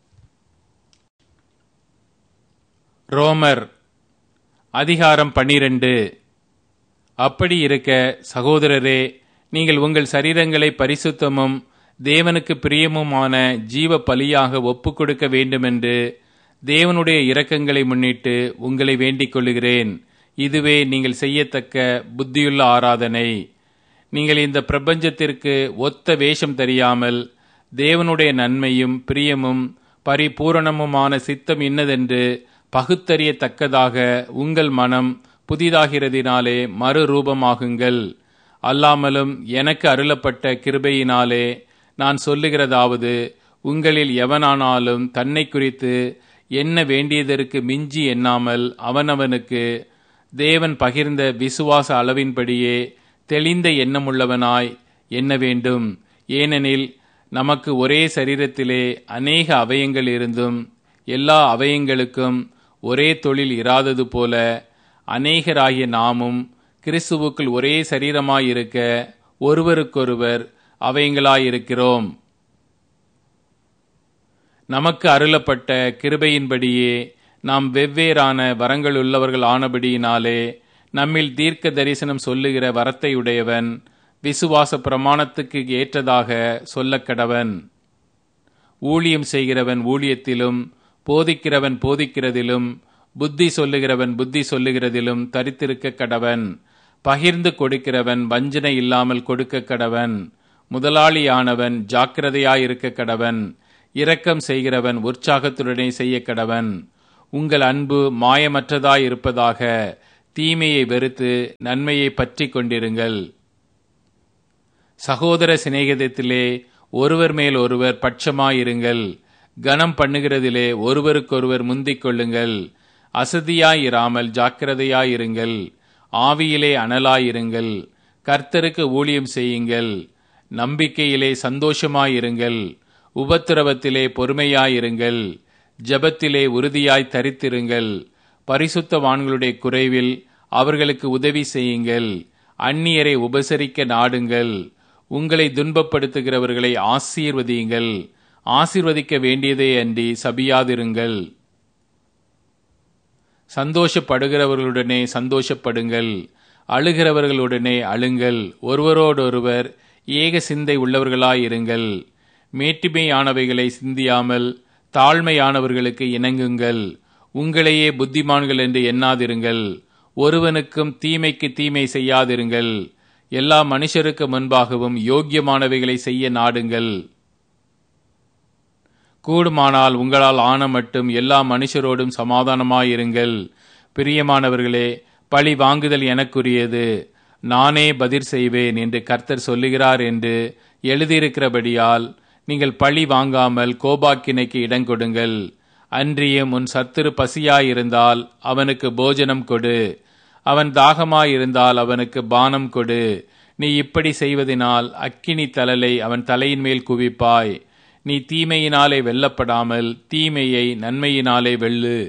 ரோமர் அதிகாரம் பன்னிரண்டு. அப்படி இருக்க சகோதரரே, நீங்கள் உங்கள் சரீரங்களை பரிசுத்தமும் தேவனுக்கு பிரியமுமான ஜீவ பலியாக ஒப்பு கொடுக்க வேண்டுமென்று தேவனுடைய இரக்கங்களை முன்னிட்டு உங்களை வேண்டிக் கொள்ளுகிறேன். இதுவே நீங்கள் செய்யத்தக்க புத்தியுள்ள ஆராதனை. நீங்கள் இந்த பிரபஞ்சத்திற்கு ஒத்த வேஷம் தெரியாமல் தேவனுடைய நன்மையும் பிரியமும் பரிபூரணமுமான சித்தம் இன்னதென்று பகுத்தறியத்தக்கதாக உங்கள் மனம் புதிதாகிறதினாலே மறுரூபமாகுங்கள். அல்லாமலும் எனக்கு அருளப்பட்ட கிருபையினாலே நான் சொல்லுகிறதாவது, உங்களில் எவனானாலும் தன்னை குறித்து என்ன வேண்டியதற்கு மிஞ்சி எண்ணாமல் அவனவனுக்கு தேவன் பகிர்ந்த விசுவாச அளவின்படியே தெளிந்த எண்ணமுள்ளவனாய் எண்ண வேண்டும். ஏனெனில் நமக்கு ஒரே சரீரத்திலே அநேக அவயங்கள் இருந்தும் எல்லா அவயங்களுக்கும் ஒரே தொழில் இராதது போல அநேகராகிய நாமும் கிறிஸ்துவுக்குள் ஒரே சரீரமாயிருக்க ஒருவருக்கொருவர் அவயங்களாயிருக்கிறோம். நமக்கு அருளப்பட்ட கிருபையின்படியே நாம் வெவ்வேறான வரங்களுள்ளவர்கள் ஆனபடியினாலே நம்மில் தீர்க்க தரிசனம் சொல்லுகிற வரத்தையுடையவன் விசுவாச பிரமாணத்துக்கு ஏற்றதாக சொல்லக்கடவன். ஊழியம் செய்கிறவன் ஊழியத்திலும், போதிக்கிறவன் போதிக்கிறதிலும், புத்தி சொல்லுகிறவன் புத்தி சொல்லுகிறதிலும் தரித்திருக்க கடவன். பகிர்ந்து கொடுக்கிறவன் வஞ்சனை இல்லாமல் கொடுக்க கடவன். முதலாளியானவன் ஜாக்கிரதையாயிருக்க கடவன். இரக்கம் செய்கிறவன் உற்சாகத்துடனே செய்ய கடவன். உங்கள் அன்பு மாயமற்றதாய் இருப்பதாக. தீமையை வெறுத்து நன்மையை பற்றி கொண்டிருங்கள். சகோதர சிநேகிதத்திலே ஒருவர் மேல் ஒருவர் பட்சமாயிருங்கள். கனம் பண்ணுகிறதிலே ஒருவருக்கொருவர் முந்திக் கொள்ளுங்கள். அசதியாயிராமல் ஜாக்கிரதையாயிருங்கள். ஆவியிலே அனலாயிருங்கள். கர்த்தருக்கு ஊழியம் செய்யுங்கள். நம்பிக்கையிலே சந்தோஷமாயிருங்கள். உபத்திரவத்திலே பொறுமையாயிருங்கள். ஜெபத்திலே உறுதியாய் தரித்திருங்கள். பரிசுத்தவான்களுடைய குறைவில் அவர்களுக்கு உதவி செய்யுங்கள். அந்நியரை உபசரிக்க நாடுங்கள். உங்களை துன்பப்படுத்துகிறவர்களை ஆசீர்வதியுங்கள். ஆசீர்வதிக்க வேண்டியதே அன்றி சபியாதிருங்கள். சந்தோஷப்படுகிறவர்களுடனே சந்தோஷப்படுங்கள். அழுகிறவர்களுடனே அழுங்கள். ஒருவரோடொருவர் ஏக சிந்தை உள்ளவர்களாயிருங்கள். மேட்டிமையானவைகளை சிந்தியாமல் தாழ்மையானவர்களுக்கு இணங்குங்கள். உங்களையே புத்திமான்கள் என்று எண்ணாதிருங்கள். ஒருவனுக்கும் தீமைக்கு தீமை செய்யாதிருங்கள். எல்லா மனுஷருக்கு முன்பாகவும் யோக்கியமானவைகளை செய்ய நாடுங்கள். கூடுமானால் உங்களால் ஆன மட்டும் எல்லா மனுஷரோடும் சமாதானமாயிருங்கள். பிரியமானவர்களே, பழி வாங்குதல் எனக்குரியது, நானே பதில் செய்வேன் என்று கர்த்தர் சொல்லுகிறார் என்று எழுதியிருக்கிறபடியால் நீங்கள் பழி வாங்காமல் கோபாக்கினைக்கு இடங்கொடுங்கள். அன்றியும் உன் சத்துரு பசியாயிருந்தால் அவனுக்கு போஜனம் கொடு. அவன் தாகமாயிருந்தால் அவனுக்கு பானம் கொடு. நீ இப்படி செய்வதனால் அக்கினி தழலை அவன் தலையின் மேல் குவிப்பாய். நீ தீமையினாலே வெல்லப்படாமல் தீமையை நன்மையினாலே வெல்லு.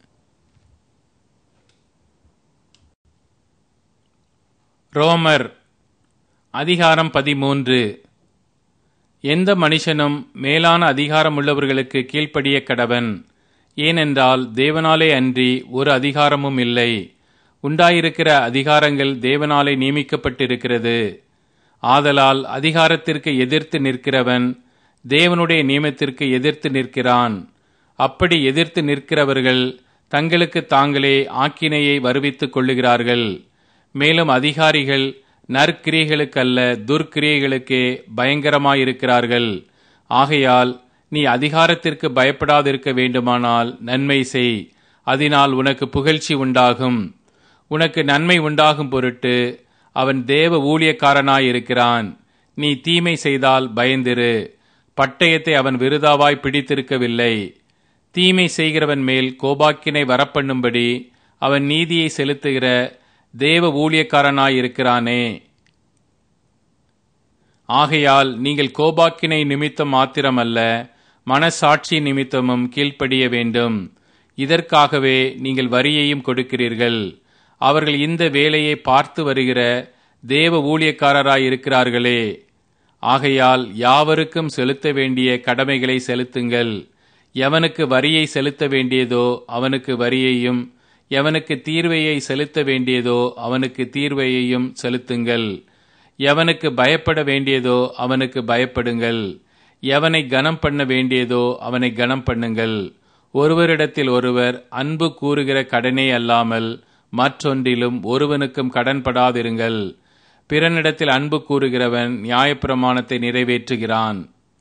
ரோமர் அதிகாரம் பதிமூன்று. எந்த மனுஷனும் மேலான அதிகாரமுள்ளவர்களுக்கு கீழ்ப்படிய கடவன். ஏனென்றால் தேவனாலே அன்றி ஒரு அதிகாரமும் இல்லை. உண்டாயிருக்கிற அதிகாரங்கள் தேவனாலே நியமிக்கப்பட்டிருக்கிறது. ஆதலால் அதிகாரத்திற்கு எதிர்த்து நிற்கிறவன் தேவனுடைய நியமத்திற்கு எதிர்த்து நிற்கிறான். அப்படி எதிர்த்து நிற்கிறவர்கள் தங்களுக்கு தாங்களே ஆக்கினையை வருவித்துக் கொள்ளுகிறார்கள். மேலும் அதிகாரிகள் நற்கிரியைகளுக்கல்ல துர்க்கிரியைகளுக்கே பயங்கரமாயிருக்கிறார்கள். ஆகையால் நீ அதிகாரத்திற்கு பயப்படாதிருக்க வேண்டுமானால் நன்மை செய். அதனால் உனக்கு புகழ்ச்சி உண்டாகும். உனக்கு நன்மை உண்டாகும் பொருட்டு அவன் தேவ ஊழியக்காரனாயிருக்கிறான். நீ தீமை செய்தால் பயந்திரு. பட்டயத்தை அவன் விருதாவாய் பிடித்திருக்கவில்லை. தீமை செய்கிறவன் மேல் கோபாக்கினை வரப்பண்ணும்படி அவன் நீதியை செலுத்துகிற தேவ ஊழியக்காரனாயிருக்கிறானே. ஆகையால் நீங்கள் கோபாக்கினை நிமித்தம் மாத்திரமல்ல, மனசாட்சி நிமித்தமும் கீழ்ப்படிய வேண்டும். இதற்காகவே நீங்கள் வரியையும் கொடுக்கிறீர்கள். அவர்கள் இந்த வேலையை பார்த்து வருகிற தேவ ஊழியக்காரராயிருக்கிறார்களே. ஆகையால் யாவருக்கும் செலுத்த வேண்டிய கடமைகளை செலுத்துங்கள். எவனுக்கு வரியை செலுத்த வேண்டியதோ அவனுக்கு வரியையும், எவனுக்கு தீர்வையை செலுத்த வேண்டியதோ அவனுக்கு தீர்வையையும் செலுத்துங்கள். எவனுக்கு பயப்பட வேண்டியதோ அவனுக்கு பயப்படுங்கள். எவனை கனம் பண்ண வேண்டியதோ அவனை கனம் பண்ணுங்கள். ஒருவரிடத்தில் ஒருவர் அன்பு கூறுகிற கடனே அல்லாமல் மற்றொன்றிலும் ஒருவனுக்கும் கடன்படாதிருங்கள். பிறனிடத்தில் அன்பு கூறுகிறவன் நியாயப்பிரமாணத்தை நிறைவேற்றுகிறான்.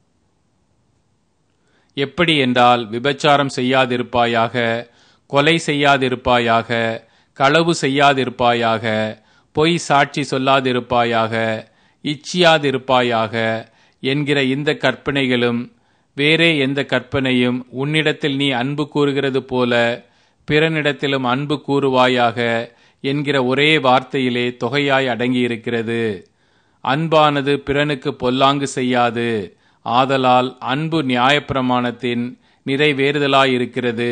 எப்படி என்றால், விபச்சாரம் செய்யாதிருப்பாயாக, கொலை செய்யாதிருப்பாயாக, களவு செய்யாதிருப்பாயாக, பொய் சாட்சி சொல்லாதிருப்பாயாக, இச்சியாதிருப்பாயாக என்கிற இந்த கற்பனைகளும் வேறே எந்த கற்பனையும் உன்னிடத்தில் நீ அன்பு கூறுகிறது போல பிறனிடத்திலும் அன்பு கூறுவாயாக என்கிற ஒரே வார்த்தையிலே தொகையாய் அடங்கியிருக்கிறது. அன்பானது பிறனுக்கு பொல்லாங்கு செய்யாது. ஆதலால் அன்பு நியாயப்பிரமாணத்தின் நிறைவேறுதலாயிருக்கிறது.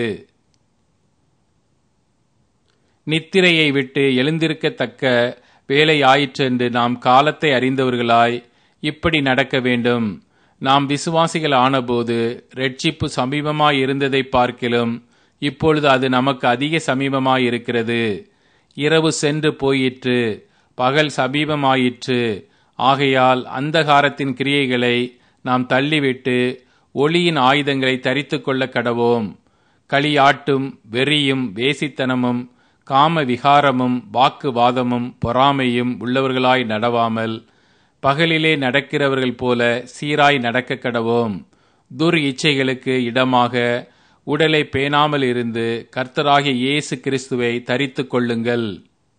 நித்திரையை விட்டு எழுந்திருக்கத்தக்க வேலை ஆயிற்றென்று நாம் காலத்தை அறிந்தவர்களாய் இப்படி நடக்க வேண்டும். நாம் விசுவாசிகள் ஆனபோது இரட்சிப்பு சமீபமாயிருந்ததை பார்க்கிலும் இப்பொழுது அது நமக்கு அதிக சமீபமாயிருக்கிறது. இரவு சென்று போயிற்று, பகல் சமீபமாயிற்று. ஆகையால் அந்தகாரத்தின் கிரியைகளை நாம் தள்ளிவிட்டு ஒளியின் ஆயுதங்களை தரித்து கொள்ள கடவோம். களியாட்டும் வெறியும் வேசித்தனமும் காம விகாரமும் வாக்குவாதமும் பொறாமையும் உள்ளவர்களாய் நடவாமல் பகலிலே நடக்கிறவர்கள் போல சீராய் நடக்க கடவோம். துர் இச்சைகளுக்கு இடமாக உடலை பேணாமல் இருந்து கர்த்தராகிய இயேசு கிறிஸ்துவை தரித்துக் கொள்ளுங்கள்.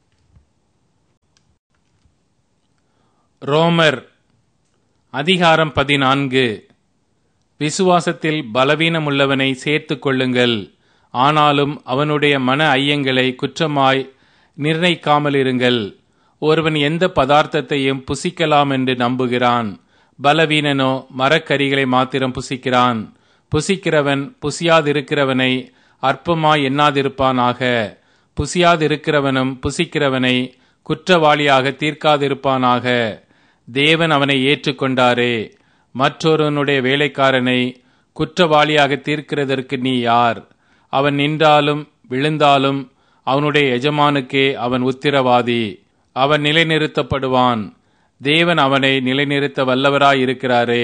ரோமர் அதிகாரம் பதினான்கு. விசுவாசத்தில் பலவீனமுள்ளவனை சேர்த்துக் கொள்ளுங்கள். ஆனாலும் அவனுடைய மன ஐயங்களை குற்றமாய் நிர்ணயிக்காமல் இருங்கள். ஒருவன் எந்த பதார்த்தத்தையும் புசிக்கலாம் என்று நம்புகிறான். பலவீனனோ மரக்கரிகளை மாத்திரம் புசிக்கிறான். புசிக்கிறவன் புசியாதிருக்கிறவனை அற்பமாய் எண்ணாதிருப்பானாக. புசியாதிருக்கிறவனும் புசிக்கிறவனை குற்றவாளியாக தீர்க்காதிருப்பானாக. தேவன் அவனை ஏற்றுக்கொண்டாரே. மற்றொருவனுடைய வேலைக்காரனை குற்றவாளியாக தீர்க்கிறதற்கு நீ யார்? அவன் நின்றாலும் விழுந்தாலும் அவனுடைய எஜமானுக்கே அவன் உத்திரவாதி. அவன் நிலைநிறுத்தப்படுவான். தேவன் அவனை நிலைநிறுத்த வல்லவராயிருக்கிறாரே.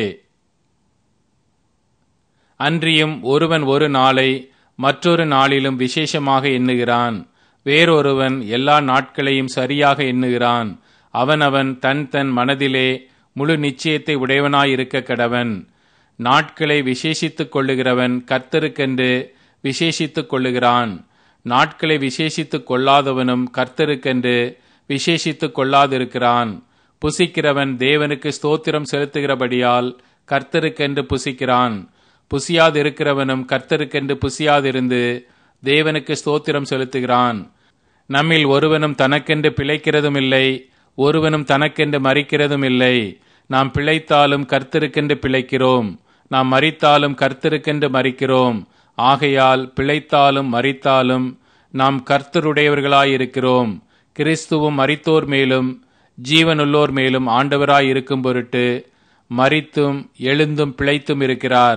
அன்றியும் ஒருவன் ஒரு நாளை மற்றொரு நாளிலும் விசேஷமாக எண்ணுகிறான். வேறொருவன் எல்லா நாட்களையும் சரியாக எண்ணுகிறான். அவனவன் தன் தன் மனதிலே முழு நிச்சயத்தை உடையவனாயிருக்க கடவன். நாட்களை விசேஷித்துக் கொள்ளுகிறவன் கர்த்தருக்கென்று விசேஷித்துக் கொள்ளுகிறான். நாட்களை விசேஷித்துக் கொள்ளாதவனும் கர்த்தருக்கென்று விசேஷித்துக் கொள்ளாதிருக்கிறான். புசிக்கிறவன் தேவனுக்கு ஸ்தோத்திரம் செலுத்துகிறபடியால் கர்த்தருக்கென்று புசிக்கிறான். புசியாதிருக்கிறவனும் கர்த்தருக்கென்று புசியாதிருந்து தேவனுக்கு ஸ்தோத்திரம் செலுத்துகிறான். நம்மில் ஒருவனும் தனக்கென்று பிழைக்கிறதும் இல்லை, ஒருவனும் தனக்கென்று மரிக்கிறதும் இல்லை. நாம் பிழைத்தாலும் கர்த்தருக்கென்று பிழைக்கிறோம், நாம் மரித்தாலும் கர்த்தருக்கென்று மரிக்கிறோம். ஆகையால் பிழைத்தாலும் மரித்தாலும் நாம் கர்த்தருடையவர்களாயிருக்கிறோம். கிறிஸ்துவும் மரித்தோர் மேலும் ஜீவனுள்ளோர் மேலும் ஆண்டவராயிருக்கும் பொருட்டு மரித்தும் எழுந்தும் பிழைத்தும் இருக்கிறார்.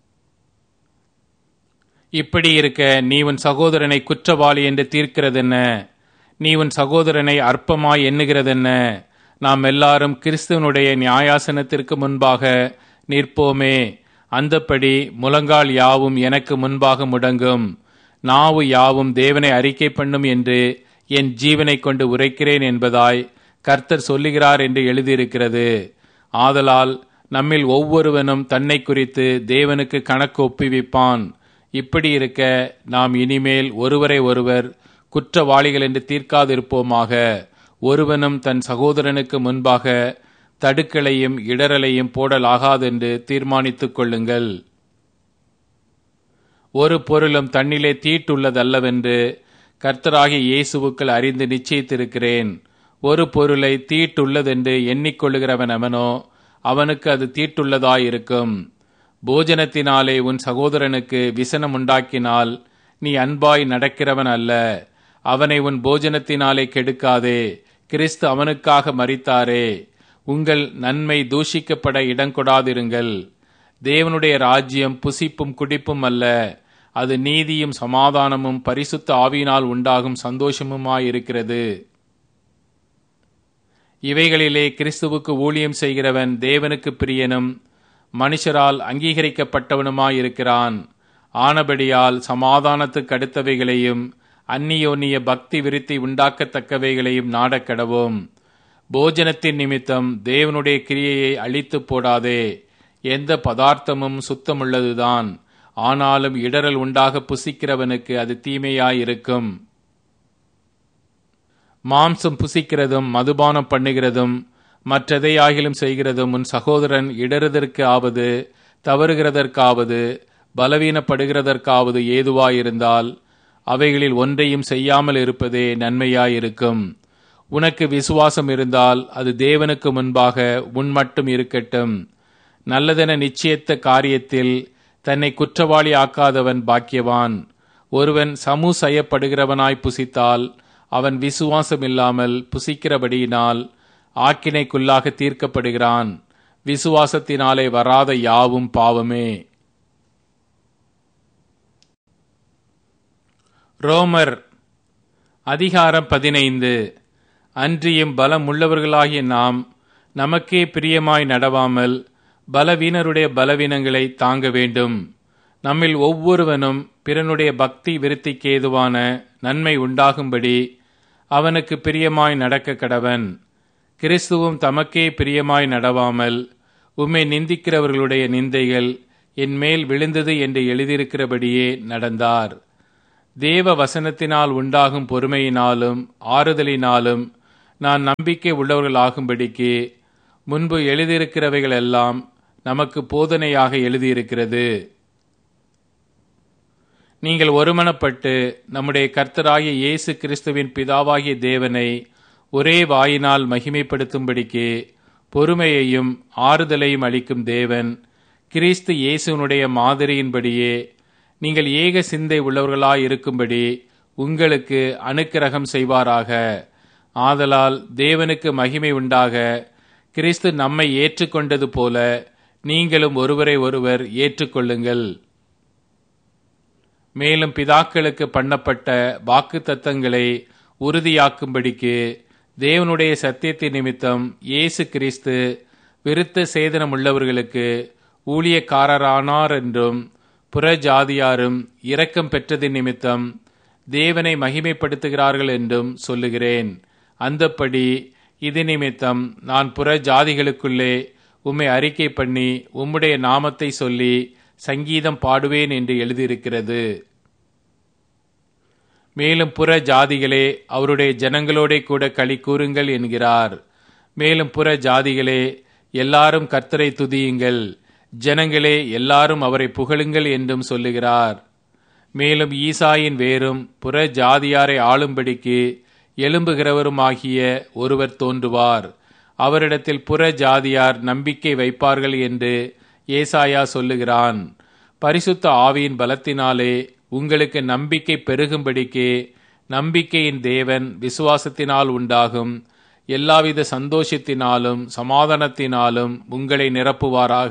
இப்படி இருக்க நீ உன் சகோதரனை குற்றவாளி என்று தீர்க்கிறதென்ன? நீ உன் சகோதரனை அற்பமாய் எண்ணுகிறதென்ன? நாம் எல்லாரும் கிறிஸ்துவனுடைய நியாயாசனத்திற்கு முன்பாக நிற்போமே. அந்தப்படி முழங்கால் யாவும் எனக்கு முன்பாக முடங்கும், நாவு யாவும் தேவனை அறிக்கை பண்ணும் என்று என் ஜீவனை கொண்டு உரைக்கிறேன் என்பதாய் கர்த்தர் சொல்லுகிறார் என்று எழுதியிருக்கிறது. ஆதலால் நம்மில் ஒவ்வொருவனும் தன்னை குறித்து தேவனுக்கு கணக்கு ஒப்புவிப்பான். இப்படி இருக்க நாம் இனிமேல் ஒருவரை ஒருவர் குற்றவாளிகள் என்று தீர்க்காதிருப்போமாக. ஒருவனும் தன் சகோதரனுக்கு முன்பாக தடுக்கலையும் இடரலையும் போடலாகாதென்று தீர்மானித்துக் கொள்ளுங்கள். ஒரு பொருளும் தன்னிலே தீட்டுள்ளதல்லவென்று கர்த்தராகிய இயேசுவுக்குள் அறிந்து நிச்சயித்திருக்கிறேன். ஒரு பொருளை தீட்டுள்ளதென்று எண்ணிக்கொள்ளுகிறவன் அவனோ அவனுக்கு அது தீட்டுள்ளதாயிருக்கும். போஜனத்தினாலே உன் சகோதரனுக்கு விசனம் உண்டாக்கினால் நீ அன்பாய் நடக்கிறவன் அல்ல. அவனை உன் போஜனத்தினாலே கெடுக்காதே. கிறிஸ்து அவனுக்காக மரித்தாரே. உங்கள் நன்மை தூஷிக்கப்பட இடங்கொடாதிருங்கள். தேவனுடைய ராஜ்யம் புசிப்பும் குடிப்பும் அல்ல, அது நீதியும் சமாதானமும் பரிசுத்த ஆவியினால் உண்டாகும் சந்தோஷமுமாயிருக்கிறது. இவைகளிலே கிறிஸ்துவுக்கு ஊழியம் செய்கிறவன் தேவனுக்கு பிரியனும் மனுஷரால் அங்கீகரிக்கப்பட்டவனுமாயிருக்கிறான். ஆனபடியால் சமாதானத்துக்கு அடுத்தவைகளையும் அந்நியோன்னிய பக்தி விருத்தி உண்டாக்கத்தக்கவைகளையும் நாடக்கடவோம். போஜனத்தின் நிமித்தம் தேவனுடைய கிரியையை அழித்து போடாதே. எந்த பதார்த்தமும் சுத்தமுள்ளதுதான், ஆனாலும் இடரல் உண்டாக புசிக்கிறவனுக்கு அது தீமையாயிருக்கும். மாம்சம் புசிக்கிறதும் மதுபானம் பண்ணுகிறதும் மற்றெதையாகிலும் செய்கிறதும் உன் சகோதரன் இடறுதற்கு ஆவது தவறுகிறதற்காவது பலவீனப்படுகிறதற்காவது ஏதுவாயிருந்தால் அவைகளில் ஒன்றையும் செய்யாமல் இருப்பதே நன்மையாயிருக்கும். உனக்கு விசுவாசம் இருந்தால் அது தேவனுக்கு முன்பாக உன் மட்டும் இருக்கட்டும். நல்லதென நிச்சயித்த காரியத்தில் தன்னை குற்றவாளி ஆக்காதவன் பாக்கியவான். ஒருவன் சமூசயப்படுகிறவனாய் புசித்தால் அவன் விசுவாசம் இல்லாமல் புசிக்கிறபடியினால் ஆக்கினைக்குள்ளாக தீர்க்கப்படுகிறான். விசுவாசத்தினாலே வராத யாவும் பாவமே. ரோமர் அதிகாரம் பதினைந்து. அன்றியும் பலம் உள்ளவர்களாகிய நாம் நமக்கே பிரியமாய் நடவாமல் பலவீனருடைய பலவீனங்களை தாங்க வேண்டும். நம்மில் ஒவ்வொருவனும் பிறனுடைய பக்தி விருத்திக்கு ஏதுவான நன்மை உண்டாகும்படி அவனுக்கு பிரியமாய் நடக்க கடவன். கிறிஸ்துவும் தமக்கே பிரியமாய் நடவாமல் உம்மை நிந்திக்கிறவர்களுடைய நிந்தைகள் என் மேல் விழுந்தது என்று எழுதியிருக்கிறபடியே நடந்தார். தேவ வசனத்தினால் உண்டாகும் பொறுமையினாலும் ஆறுதலினாலும் நான் நம்பிக்கை உள்ளவர்களாகும்படிக்கு முன்பு எழுதியிருக்கிறவைகள் எல்லாம் நமக்கு போதனையாக எழுதியிருக்கிறது. நீங்கள் ஒருமனப்பட்டு நம்முடைய கர்த்தராகிய இயேசு கிறிஸ்துவின் பிதாவாகிய தேவனை ஒரே வாயினால் மகிமைப்படுத்தும்படிக்கு பொறுமையையும் ஆறுதலையும் அளிக்கும் தேவன் கிறிஸ்து இயேசுனுடைய மாதிரியின்படியே நீங்கள் ஏக சிந்தை உள்ளவர்களாய் இருக்கும்படி உங்களுக்கு அனுக்கிரகம் செய்வாராக. ஆதலால் தேவனுக்கு மகிமை உண்டாக, கிறிஸ்து நம்மை ஏற்றுக்கொண்டது போல நீங்களும் ஒருவரை ஒருவர் ஏற்றுக்கொள்ளுங்கள். மேலும் பிதாக்களுக்கு பண்ணப்பட்ட வாக்குத்தத்தங்களை உறுதியாக்கும்படிக்கு தேவனுடைய சத்தியத்தின் நிமித்தம் இயேசு கிறிஸ்து விருத்த சேதனம் உள்ளவர்களுக்கு ஊழியக்காரரானார் என்றும் புற ஜாதியாரும் இரக்கம் பெற்றதின் நிமித்தம் தேவனை மகிமைப்படுத்துகிறார்கள் என்றும் சொல்லுகிறேன். அந்தப்படி இது நிமித்தம் நான் புற ஜாதிகளுக்குள்ளே உம்மை அறிக்கை பண்ணி உம்முடைய நாமத்தை சொல்லி சங்கீதம் பாடுவேன் என்று எழுதியிருக்கிறது. மேலும் புற ஜாதிகளே அவருடைய ஜனங்களோட கூட களி கூறுங்கள் என்கிறார். மேலும் புற ஜாதிகளே எல்லாரும் கர்த்தரை துதியுங்கள், ஜனங்களே எல்லாரும் அவரை புகழுங்கள் என்றும் சொல்லுகிறார். மேலும் ஈசாயின் வேரும் புற ஜாதியாரை ஆளும்படிக்கு எழும்புகிறவருமாகிய ஒருவர் தோன்றுவார், அவரிடத்தில் புற ஜாதியார் நம்பிக்கை வைப்பார்கள் என்று ஏசாயா சொல்லுகிறான். பரிசுத்த ஆவியின் பலத்தினாலே உங்களுக்கு நம்பிக்கை பெருகும்படிக்கு நம்பிக்கையின் தேவன் விசுவாசத்தினால் உண்டாகும் எல்லாவித சந்தோஷத்தினாலும் சமாதானத்தினாலும் உங்களை நிரப்புவாராக.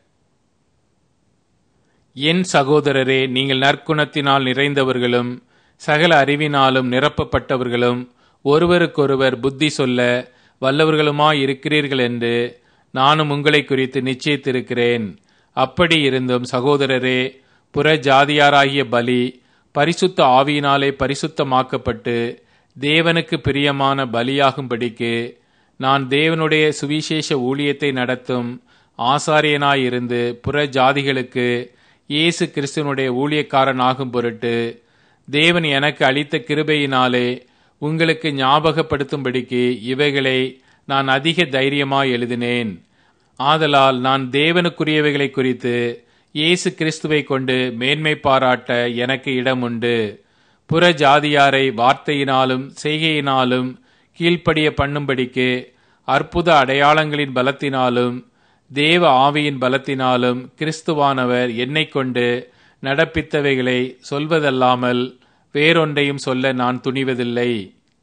என் சகோதரரே, நீங்கள் நற்குணத்தினால் நிறைந்தவர்களும் சகல அறிவினாலும் நிரப்பப்பட்டவர்களும் ஒருவருக்கொருவர் புத்தி சொல்ல வல்லவர்களுமாயிருக்கிறீர்கள் என்று நானும் உங்களை குறித்து நிச்சயித்திருக்கிறேன். அப்படி இருந்தும் சகோதரரே, புற ஜாதியாராகிய பலி பரிசுத்த ஆவியினாலே பரிசுத்தமாக்கப்பட்டு தேவனுக்கு பிரியமான பலியாகும்படிக்கு நான் தேவனுடைய சுவிசேஷ ஊழியத்தை நடத்தும் ஆசாரியனாயிருந்து புற ஜாதிகளுக்கு இயேசு கிறிஸ்துவனுடைய ஊழியக்காரன் ஆகும் பொருட்டு தேவன் எனக்கு அளித்த கிருபையினாலே உங்களுக்கு ஞாபகப்படுத்தும்படிக்கு இவைகளை நான் அதிக தைரியமாய் எழுதினேன். ஆதலால் நான் தேவனுக்குரியவைகளை குறித்து இயேசு கிறிஸ்துவை கொண்டு மேன்மை பாராட்ட எனக்கு இடம் உண்டு. புற ஜாதியாரை வார்த்தையினாலும் செய்கையினாலும் கீழ்ப்படிய பண்ணும்படிக்கு அற்புத அடையாளங்களின் பலத்தினாலும் தேவ ஆவியின் பலத்தினாலும் கிறிஸ்துவானவர் என்னை கொண்டு நடப்பித்தவைகளை சொல்வதல்லாமல் வேறொன்றையும் சொல்ல நான் துணிவதில்லை.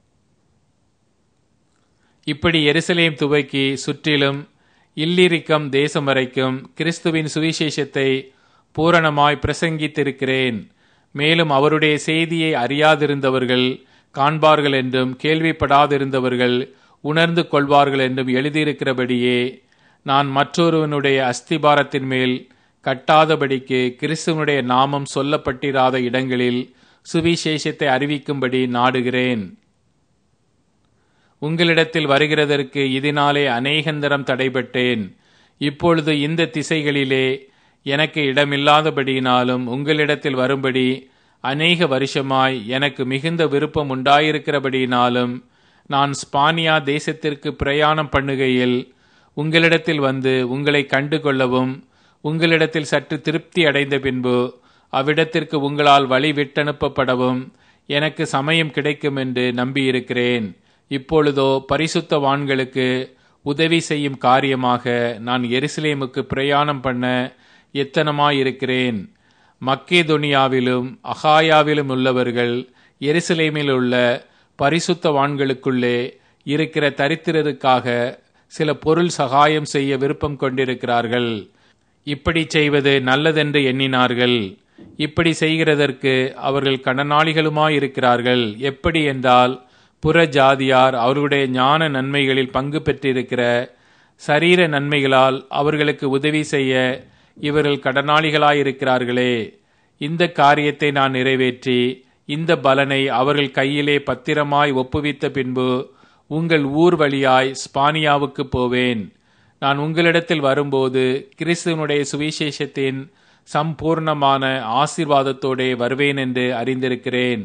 இப்படி எருசலேம் துவக்கி சுற்றிலும் இல்லிரிக்கம் தேசம் வரைக்கும் கிறிஸ்துவின் சுவிசேஷத்தை பூரணமாய் பிரசங்கித்திருக்கிறேன். மேலும் அவருடைய செய்தியை அறியாதிருந்தவர்கள் காண்பார்கள் என்றும் கேள்விப்படாதிருந்தவர்கள் உணர்ந்து கொள்வார்கள் என்றும் எழுதியிருக்கிறபடியே நான் மற்றொருவனுடைய அஸ்திபாரத்தின் மேல் கட்டாதபடிக்கு கிறிஸ்துவனுடைய நாமம் சொல்லப்பட்டிராத இடங்களில் சுவிசேஷத்தை அறிவிக்கும்படி நாடுகிறேன். உங்களிடத்தில் வருகிறதற்கு இதனாலே அநேகந்தரம் தடைபட்டேன். இப்பொழுது இந்த திசைகளிலே எனக்கு இடமில்லாதபடியினாலும் உங்களிடத்தில் வரும்படி அநேக வருஷமாய் எனக்கு மிகுந்த விருப்பம் உண்டாயிருக்கிறபடியினாலும் நான் ஸ்பானியா தேசத்திற்கு பிரயாணம் பண்ணுகையில் உங்களிடத்தில் வந்து உங்களை கண்டு கொள்ளவும் உங்களிடத்தில் சற்று திருப்தி அடைந்த பின்பு அவ்விடத்திற்கு உங்களால் வழி விட்டனுப்பப்படவும் எனக்கு சமயம் கிடைக்கும் என்று நம்பியிருக்கிறேன். இப்பொழுதோ பரிசுத்தவான்களுக்கு உதவி செய்யும் காரியமாக நான் எருசலேமுக்கு பிரயாணம் பண்ண எத்தனமாயிருக்கிறேன். மக்கேதோனியாவிலும் அகாயாவிலும் உள்ளவர்கள் எருசலேமில் உள்ள பரிசுத்தவான்களுக்குள்ளே இருக்கிற தரித்திரருக்காக சில பொருள் சகாயம் செய்ய விருப்பம் கொண்டிருக்கிறார்கள். இப்படி செய்வது நல்லதென்று எண்ணினார்கள். இப்படி செய்கிறதற்கு அவர்கள் கடனாளிகளுமாயிருக்கிறார்கள். எப்படி என்றால், புற ஜாதியார் அவர்களுடைய ஞான நன்மைகளில் பங்கு பெற்றிருக்கிற சரீர நன்மைகளால் அவர்களுக்கு உதவி செய்ய இவர்கள் கடனாளிகளாயிருக்கிறார்களே. இந்த காரியத்தை நான் நிறைவேற்றி இந்த பலனை அவர்கள் கையிலே பத்திரமாய் ஒப்புவித்த பின்பு உங்கள் ஊர் வழியாய் ஸ்பானியாவுக்கு போவேன். நான் உங்களிடத்தில் வரும்போது கிறிஸ்துவனுடைய சுவிசேஷத்தின் சம்பூர்ணமான ஆசீர்வாதத்தோடே வருவேன் என்று அறிந்திருக்கிறேன்.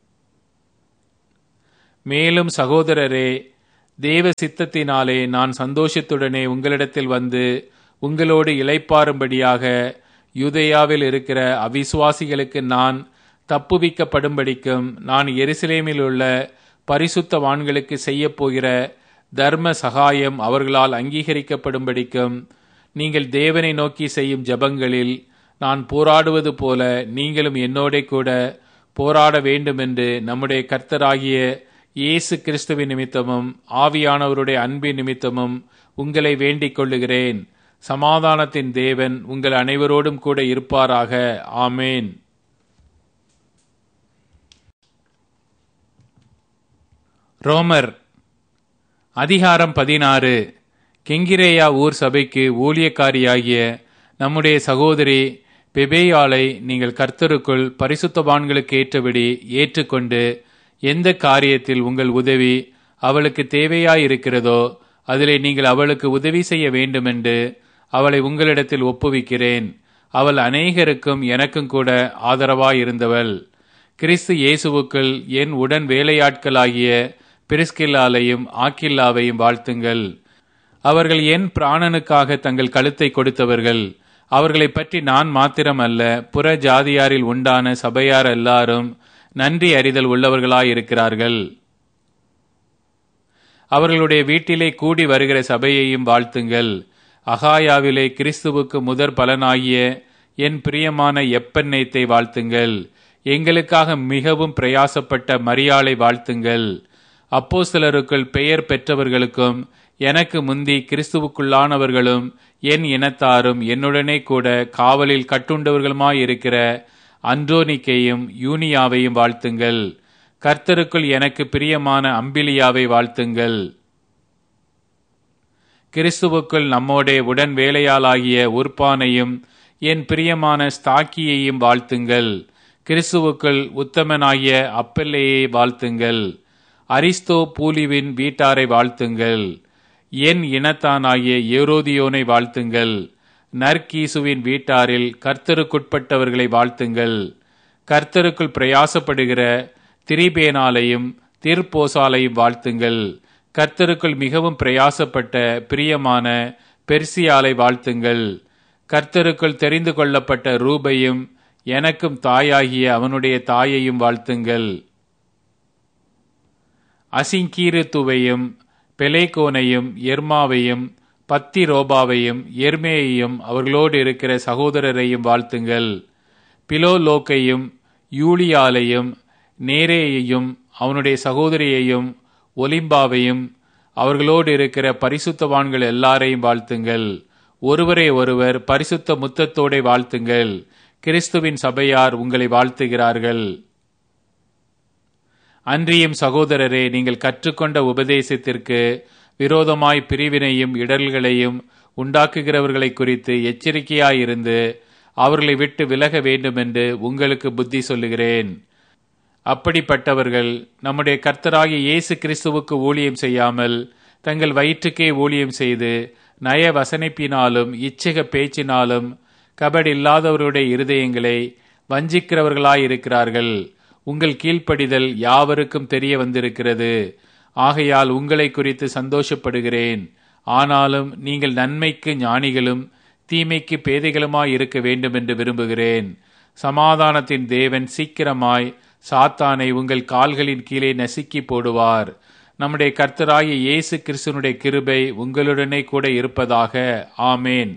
மேலும் சகோதரரே, தேவ சித்தத்தினாலே நான் சந்தோஷத்துடனே உங்களிடத்தில் வந்து உங்களோடு இளைப்பாறும்படியாக யூதேயாவில் இருக்கிற அவிசுவாசிகளுக்கு நான் தப்புவிக்கப்படும்படிக்கும் நான் எருசலேமில் உள்ள பரிசுத்தவான்களுக்கு செய்யப்போகிற தர்ம சகாயம் அவர்களால் அங்கீகரிக்கப்படும்படிக்கும் நீங்கள் தேவனை நோக்கி செய்யும் ஜெபங்களில் நான் போராடுவது போல நீங்களும் என்னோட கூட போராட வேண்டுமென்று நம்முடைய கர்த்தராகிய இயேசு கிறிஸ்துவின் நிமித்தமும் ஆவியானவருடைய அன்பின் நிமித்தமும் உங்களை வேண்டிக் கொள்ளுகிறேன். சமாதானத்தின் தேவன் உங்கள் அனைவரோடும் கூட இருப்பாராக. ஆமேன். ரோமர் அதிகாரம் பதினாறு. கெங்கிரேயா ஊர் சபைக்கு ஊழியக்காரியாகிய நம்முடைய சகோதரி பெபேயாளை நீங்கள் கர்த்தருக்குள் பரிசுத்தவான்களுக்கு ஏற்றபடி ஏற்றுக்கொண்டு எந்த காரியத்தில் உங்கள் உதவி அவளுக்கு தேவையாயிருக்கிறதோ அதிலே நீங்கள் அவளுக்கு உதவி செய்ய வேண்டுமென்று அவளை உங்களிடத்தில் ஒப்புவிக்கிறேன். அவள் அநேகருக்கும் எனக்கும் கூட ஆதரவாயிருந்தவள். கிறிஸ்து இயேசுவுக்குள் என் உடன் வேலையாட்களாகிய பிரிஸ்கில்லாலையும் ஆக்கில்லாவையும் வாழ்த்துங்கள். அவர்கள் என் பிராணனுக்காக தங்கள் கழுத்தை கொடுத்தவர்கள். அவர்களை பற்றி நான் மாத்திரம் அல்ல, புற ஜாதியாரில் உண்டான சபையார் எல்லாரும் நன்றி அறிதல் உள்ளவர்களாயிருக்கிறார்கள். அவர்களுடைய வீட்டிலே கூடி வருகிற சபையையும் வாழ்த்துங்கள். அகாயாவிலே கிறிஸ்துவுக்கு முதற் பலனாகிய என் பிரியமான எப்பெண்ணெய்த்தை வாழ்த்துங்கள். எங்களுக்காக மிகவும் பிரயாசப்பட்ட மரியாளை வாழ்த்துங்கள். அப்போஸ்தலருக்குள் பெயர் பெற்றவர்களுக்கும் எனக்கு முந்தி கிறிஸ்துவுக்குள்ளானவர்களும் என் இனத்தாரும் என்னுடனே கூட காவலில் கட்டுண்டவர்களுமாயிருக்கிற அன்றோனிக்கையும் யூனியாவையும் வாழ்த்துங்கள். கர்த்தருக்குள் எனக்கு பிரியமான அம்பிலியாவை வாழ்த்துங்கள். கிறிஸ்துவுக்குள் நம்மோடே உடன் வேலையாளாகிய உர்பானையும் என் பிரியமான ஸ்தாக்கியையும் வாழ்த்துங்கள். கிறிஸ்துவுக்குள் உத்தமனாகிய அப்பல்லையை வாழ்த்துங்கள். அரிஸ்தோ பூலிவின் வீட்டாரை வாழ்த்துங்கள். என் இனத்தானாகிய ஏரோதியோனை வாழ்த்துங்கள். நற்கீசுவின் வீட்டாரில் கர்த்தருக்குட்பட்டவர்களை வாழ்த்துங்கள். கர்த்தருக்குள் பிரயாசப்படுகிற திரிபேனாலையும் திர்போசாலையும் வாழ்த்துங்கள். கர்த்தருக்குள் மிகவும் பிரயாசப்பட்ட பிரியமான பெர்சியாலை வாழ்த்துங்கள். கர்த்தருக்குள் தெரிந்து கொள்ளப்பட்ட ரூபையும் எனக்கும் தாயாகிய அவனுடைய தாயையும் வாழ்த்துங்கள். அசிங்கீருத்துவையும் பெலேகோனையும் எர்மாவையும் பத்திரோபாவையும் எர்மேயையும் அவர்களோடு இருக்கிற சகோதரரையும் வாழ்த்துங்கள். பிலோலோக்கையும் யூலியாலையும் நேரேயையும் அவனுடைய சகோதரியையும் ஒலிம்பாவையும் அவர்களோடு இருக்கிற பரிசுத்தவான்கள் எல்லாரையும் வாழ்த்துங்கள். ஒருவரை ஒருவர் பரிசுத்த முத்தத்தோടെ வாழ்த்துங்கள். கிறிஸ்துவின் சபையார் உங்களை வாழ்த்துகிறார்கள். அன்றியும் சகோதரரே, நீங்கள் கற்றுக்கொண்ட உபதேசத்திற்கு விரோதமாய் பிரிவினையும் இடர்களையும் உண்டாக்குகிறவர்களை குறித்து எச்சரிக்கையாயிருந்து அவர்களை விட்டு விலக வேண்டுமென்று உங்களுக்கு புத்தி சொல்லுகிறேன். அப்படிப்பட்டவர்கள் நம்முடைய கர்த்தராகிய இயேசு கிறிஸ்துவுக்கு ஊழியம் செய்யாமல் தங்கள் வயிற்றுக்கே ஊழியம் செய்து நய வசனிப்பினாலும் இச்சக பேச்சினாலும் கபடில்லாதவருடைய இருதயங்களை வஞ்சிக்கிறவர்களாயிருக்கிறார்கள். உங்கள் கீழ்ப்படிதல் யாவருக்கும் தெரிய வந்திருக்கிறது. ஆகையால் உங்களை குறித்து சந்தோஷப்படுகிறேன். ஆனாலும் நீங்கள் நன்மைக்கு ஞானிகளும் தீமைக்கு பேதைகளுமாய் இருக்க வேண்டும் என்று விரும்புகிறேன். சமாதானத்தின் தேவன் சீக்கிரமாய் சாத்தானை உங்கள் கால்களின் கீழே நசுக்கி போடுவார். நம்முடைய கர்த்தராகிய இயேசு கிறிஸ்துவினுடைய கிருபை உங்களுடனே கூட இருப்பதாக. ஆமேன்.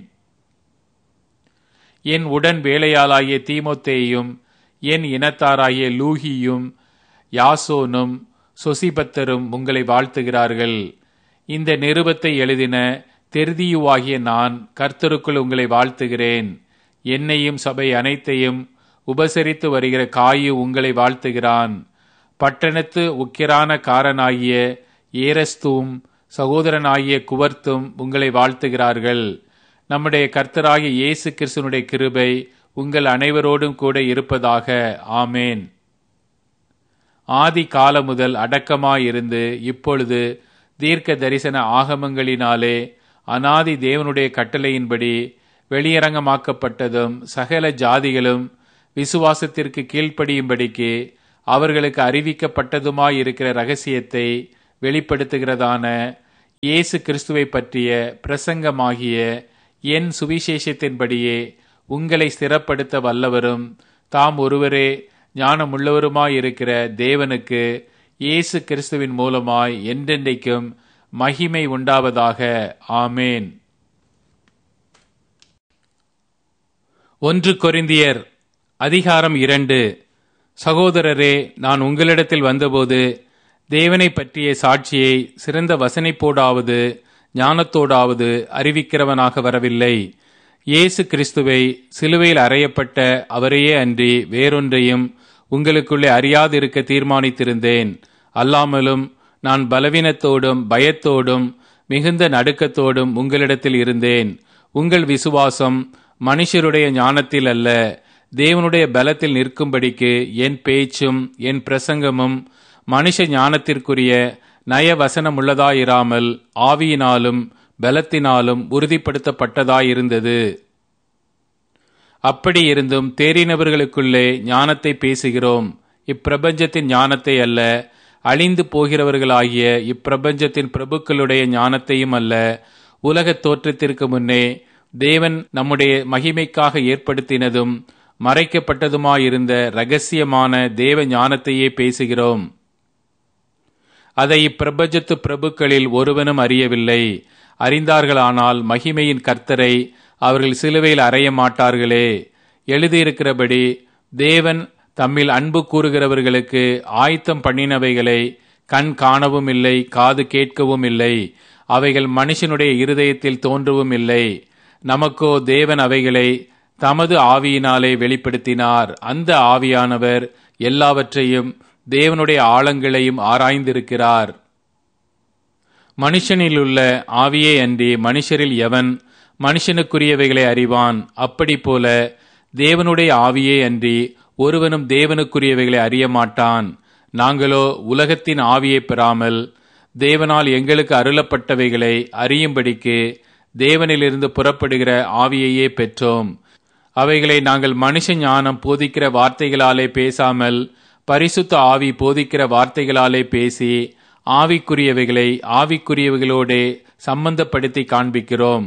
என் உடன் வேலையாளாகிய தீமோத்தேயும் என் இனத்தாராகிய லூகியும் யாசோனும் சொசிபத்தரும் உங்களை வாழ்த்துகிறார்கள். இந்த நிருபத்தை எழுதின தெர்தியுவாகிய நான் கர்த்தருக்குள் உங்களை வாழ்த்துகிறேன். என்னையும் சபை அனைத்தையும் உபசரித்து வருகிற காயு உங்களை வாழ்த்துகிறான். பட்டணத்து உக்கிரான காரனாகிய ஏரஸ்தும் சகோதரனாகிய குவர்த்தும் உங்களை வாழ்த்துகிறார்கள். நம்முடைய கர்த்தராகிய இயேசு கிறிஸ்துவினுடைய கிருபை உங்கள் அனைவரோடும் கூட இருப்பதாக. ஆமேன். ஆதி காலம் முதல் அடக்கமாயிருந்து இப்பொழுது தீர்க்க தரிசன ஆகமங்களினாலே அநாதி தேவனுடைய கட்டளையின்படி வெளியரங்கமாக்கப்பட்டதும் சகல ஜாதிகளும் விசுவாசத்திற்கு கீழ்ப்படியும்படிக்கு அவர்களுக்கு அறிவிக்கப்பட்டதுமாயிருக்கிற இரகசியத்தை வெளிப்படுத்துகிறதான இயேசு கிறிஸ்துவை பற்றிய பிரசங்கமாகிய என் சுவிசேஷத்தின்படியே உங்களை ஸ்திரப்படுத்த வல்லவரும் தாம் ஒருவரே ஞானமுள்ளவருமாயிருக்கிற தேவனுக்கு இயேசு கிறிஸ்துவின் மூலமாய் என்றென்றைக்கும் மகிமை உண்டாவதாக. ஆமேன். ஒன்று கொரிந்தியர் அதிகாரம் இரண்டு. சகோதரரே, நான் உங்களிடத்தில் வந்தபோது தேவனை பற்றிய சாட்சியை சிறந்த வசனைப்போடாவது ஞானத்தோடாவது அறிவிக்கிறவனாக வரவில்லை. இயேசு கிறிஸ்துவை சிலுவையில் அறையப்பட்ட அவரையே அன்றி வேறொன்றையும் உங்களுக்குள்ளே அறியாதிருக்க தீர்மானித்திருந்தேன். அல்லாமலும் நான் பலவீனத்தோடும் பயத்தோடும் மிகுந்த நடுக்கத்தோடும் உங்களிடத்தில் இருந்தேன். உங்கள் விசுவாசம் மனுஷருடைய ஞானத்தில் அல்ல, தேவனுடைய பலத்தில் நிற்கும்படிக்கு என் பேச்சும் என் பிரசங்கமும் மனுஷ ஞானத்திற்குரிய நயவசனமுள்ளதாயிராமல் ஆவியினாலும் பலத்தினாலும் உறுதிப்படுத்தப்பட்டதாயிருந்தது. அப்படி இருந்தும் தேறினவர்களுக்குள்ளே ஞானத்தை பேசுகிறோம். இப்பிரபஞ்சத்தின் ஞானத்தை அல்ல, அழிந்து போகிறவர்களாகிய இப்பிரபஞ்சத்தின் பிரபுக்களுடைய ஞானத்தையும் அல்ல, உலகத் தோற்றத்திற்கு முன்னே தேவன் நம்முடைய மகிமைக்காக ஏற்படுத்தினதும் மறைக்கப்பட்டதுமாயிருந்த இரகசியமான தேவ ஞானத்தையே பேசுகிறோம். அதை இப்பிரபஞ்சத்து பிரபுக்களில் ஒருவனும் அறியவில்லை. அறிந்தார்களானால் மகிமையின் கர்த்தரை அவர்கள் சிலுவையில் அறைய மாட்டார்களே. எழுதியிருக்கிறபடி தேவன் தம்மில் அன்பு கூறுகிறவர்களுக்கு ஆயத்தம் பண்ணினவைகளை கண் காணவும் இல்லை, காது கேட்கவும் இல்லை, அவைகள் மனுஷனுடைய இருதயத்தில் தோன்றவும் இல்லை. நமக்கோ தேவன் அவைகளை தமது ஆவியினாலே வெளிப்படுத்தினார். அந்த ஆவியானவர் எல்லாவற்றையும் தேவனுடைய ஆழங்களையும் ஆராய்ந்திருக்கிறார். மனுஷனிலுள்ள ஆவியே அன்றி மனுஷரில் எவன் மனுஷனுக்குரியவைகளை அறிவான்? அப்படி போல தேவனுடைய ஆவியே அன்றி ஒருவனும் தேவனுக்குரியவைகளை அறிய மாட்டான். நாங்களோ உலகத்தின் ஆவியை பெறாமல் தேவனால் எங்களுக்கு அருளப்பட்டவைகளை அறியும்படிக்கு தேவனிலிருந்து புறப்படுகிற ஆவியையே பெற்றோம். அவைகளை நாங்கள் மனுஷ ஞானம் போதிக்கிற வார்த்தைகளாலே பேசாமல் பரிசுத்த ஆவி போதிக்கிற வார்த்தைகளாலே பேசி ஆவிக்குரியவைகளை ஆவிக்குரியவைகளோடே சம்பந்தப்படுத்தி காண்பிக்கிறோம்.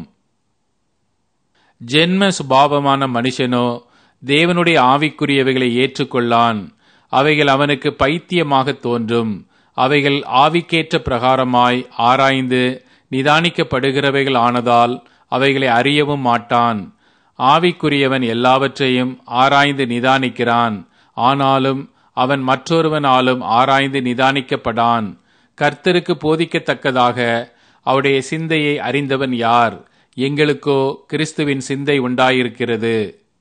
ஜென்ம சுபாவமான மனுஷனோ தேவனுடைய ஆவிக்குரியவைகளை ஏற்றுக்கொள்ளான். அவைகள் அவனுக்கு பைத்தியமாக தோன்றும். அவைகள் ஆவிக்கேற்ற பிரகாரமாய் ஆராய்ந்து நிதானிக்கப்படுகிறவைகள் ஆனதால் அவைகளை அறியவும் மாட்டான். ஆவிக்குரியவன் எல்லாவற்றையும் ஆராய்ந்து நிதானிக்கிறான். ஆனாலும் அவன் மற்றொருவனாலும் ஆராய்ந்து நிதானிக்கப்படான். கர்த்தருக்கு போதிக்கத்தக்கதாக அவருடைய சிந்தையை அறிந்தவன் யார்? எங்களுக்கோ கிறிஸ்துவின் சிந்தை உண்டாயிருக்கிறது.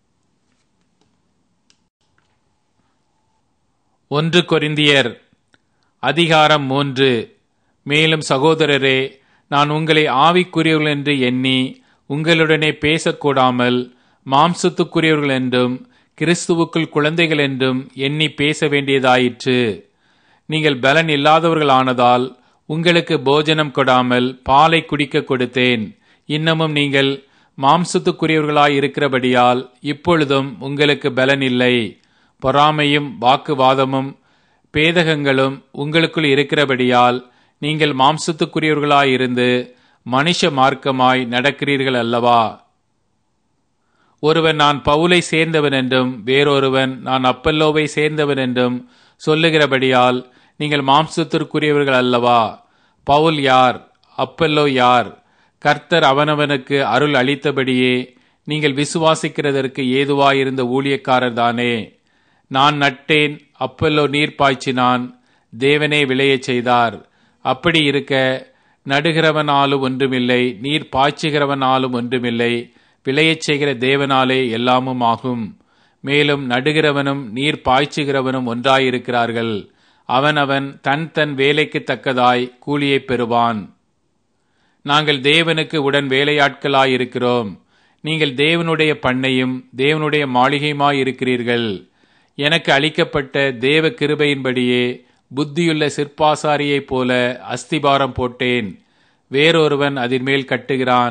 ஒன்று கொரிந்தியர் அதிகாரம் மூன்று. மேலும் சகோதரரே, நான் உங்களை ஆவிக்குரியவர்கள் என்று எண்ணி உங்களுடனே பேசக்கூடாமல் மாம்சத்துக்குரியவர்கள் என்றும் கிறிஸ்துவுக்குள் குழந்தைகள் என்றும் எண்ணி பேச வேண்டியதாயிற்று. நீங்கள் பலன் இல்லாதவர்களானதால் உங்களுக்கு போஜனம் கொடாமல் பாலை குடிக்க கொடுத்தேன். இன்னமும் நீங்கள் மாம்சத்துக்குரியவர்களாய் இருக்கிறபடியால் இப்பொழுதும் உங்களுக்கு பலன் இல்லை. பொறாமையும் வாக்குவாதமும் பேதகங்களும் உங்களுக்குள் இருக்கிறபடியால் நீங்கள் மாம்சத்துக்குரியவர்களாயிருந்து மனுஷ மார்க்கமாய் நடக்கிறீர்கள் அல்லவா? ஒருவன் நான் பவுலை சேர்ந்தவன் என்றும் வேறொருவன் நான் அப்பல்லோவை சேர்ந்தவன் என்றும் சொல்லுகிறபடியால் நீங்கள் மாம்சத்திற்குரியவர்கள் அல்லவா? பவுல் யார்? அப்பல்லோ யார்? கர்த்தர் அவனவனுக்கு அருள் அளித்தபடியே நீங்கள் விசுவாசிக்கிறதற்கு ஏதுவாயிருந்த ஊழியக்காரர் தானே. நான் நட்டேன், அப்பல்லோ நீர் பாய்ச்சினான், தேவனே விளையச் செய்தார். அப்படி இருக்க நடுகிறவனாலும் ஒன்றுமில்லை, நீர் பாய்ச்சுகிறவனாலும் ஒன்றுமில்லை, விளையச் செய்கிற தேவனாலே எல்லாமும் ஆகும். மேலும் நடுகிறவனும் நீர் பாய்ச்சுகிறவனும் ஒன்றாயிருக்கிறார்கள். அவனவன் தன் தன் வேலைக்கு தக்கதாய் கூலியை பெறுவான். நாங்கள் தேவனுக்கு உடன் வேலையாட்களாயிருக்கிறோம். நீங்கள் தேவனுடைய பண்ணையும் தேவனுடைய மாளிகையுமாயிருக்கிறீர்கள். எனக்கு அளிக்கப்பட்ட தேவ கிருபையின்படியே புத்தியுள்ள சிற்பாசாரியைப் போல அஸ்திபாரம் போட்டேன். வேறொருவன் அதின் மேல் கட்டுகிறான்.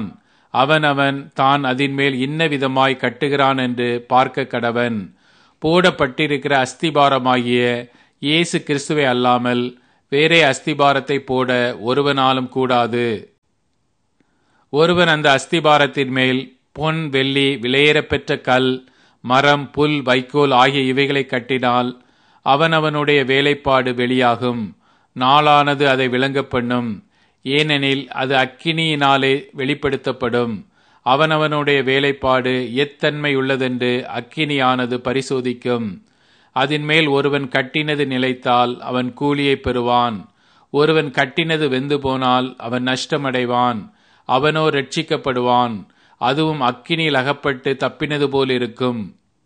அவனவன் தான் அதின்மேல் இன்ன விதமாய் கட்டுகிறான் என்று பார்க்க கடவன். போடப்பட்டிருக்கிற அஸ்திபாரமாகிய இயேசு கிறிஸ்துவை அல்லாமல் வேறே அஸ்திபாரத்தை போட ஒருவனாலும் கூடாது. ஒருவன் அந்த அஸ்திபாரத்தின் மேல் பொன், வெள்ளி, விலையேறப்பெற்ற கல், மரம், புல், வைக்கோல் ஆகிய இவைகளை கட்டினால் அவனவனுடைய வேலைப்பாடு வெளியாகும். நாளானது அதை விளங்க பண்ணும். ஏனெனில் அது அக்கினியினாலே வெளிப்படுத்தப்படும். அவனவனுடைய வேலைப்பாடு எத்தன்மை உள்ளதென்று அக்கினியானது பரிசோதிக்கும். அதன் மேல் ஒருவன் கட்டினது நிலைத்தால் அவன் கூலியை பெறுவான். ஒருவன் கட்டினது வெந்து போனால் அவன் நஷ்டமடைவான். அவனோ ரட்சிக்கப்படுவான். அதுவும் அக்கினியில் அகப்பட்டு தப்பினது போல் இருக்கும்.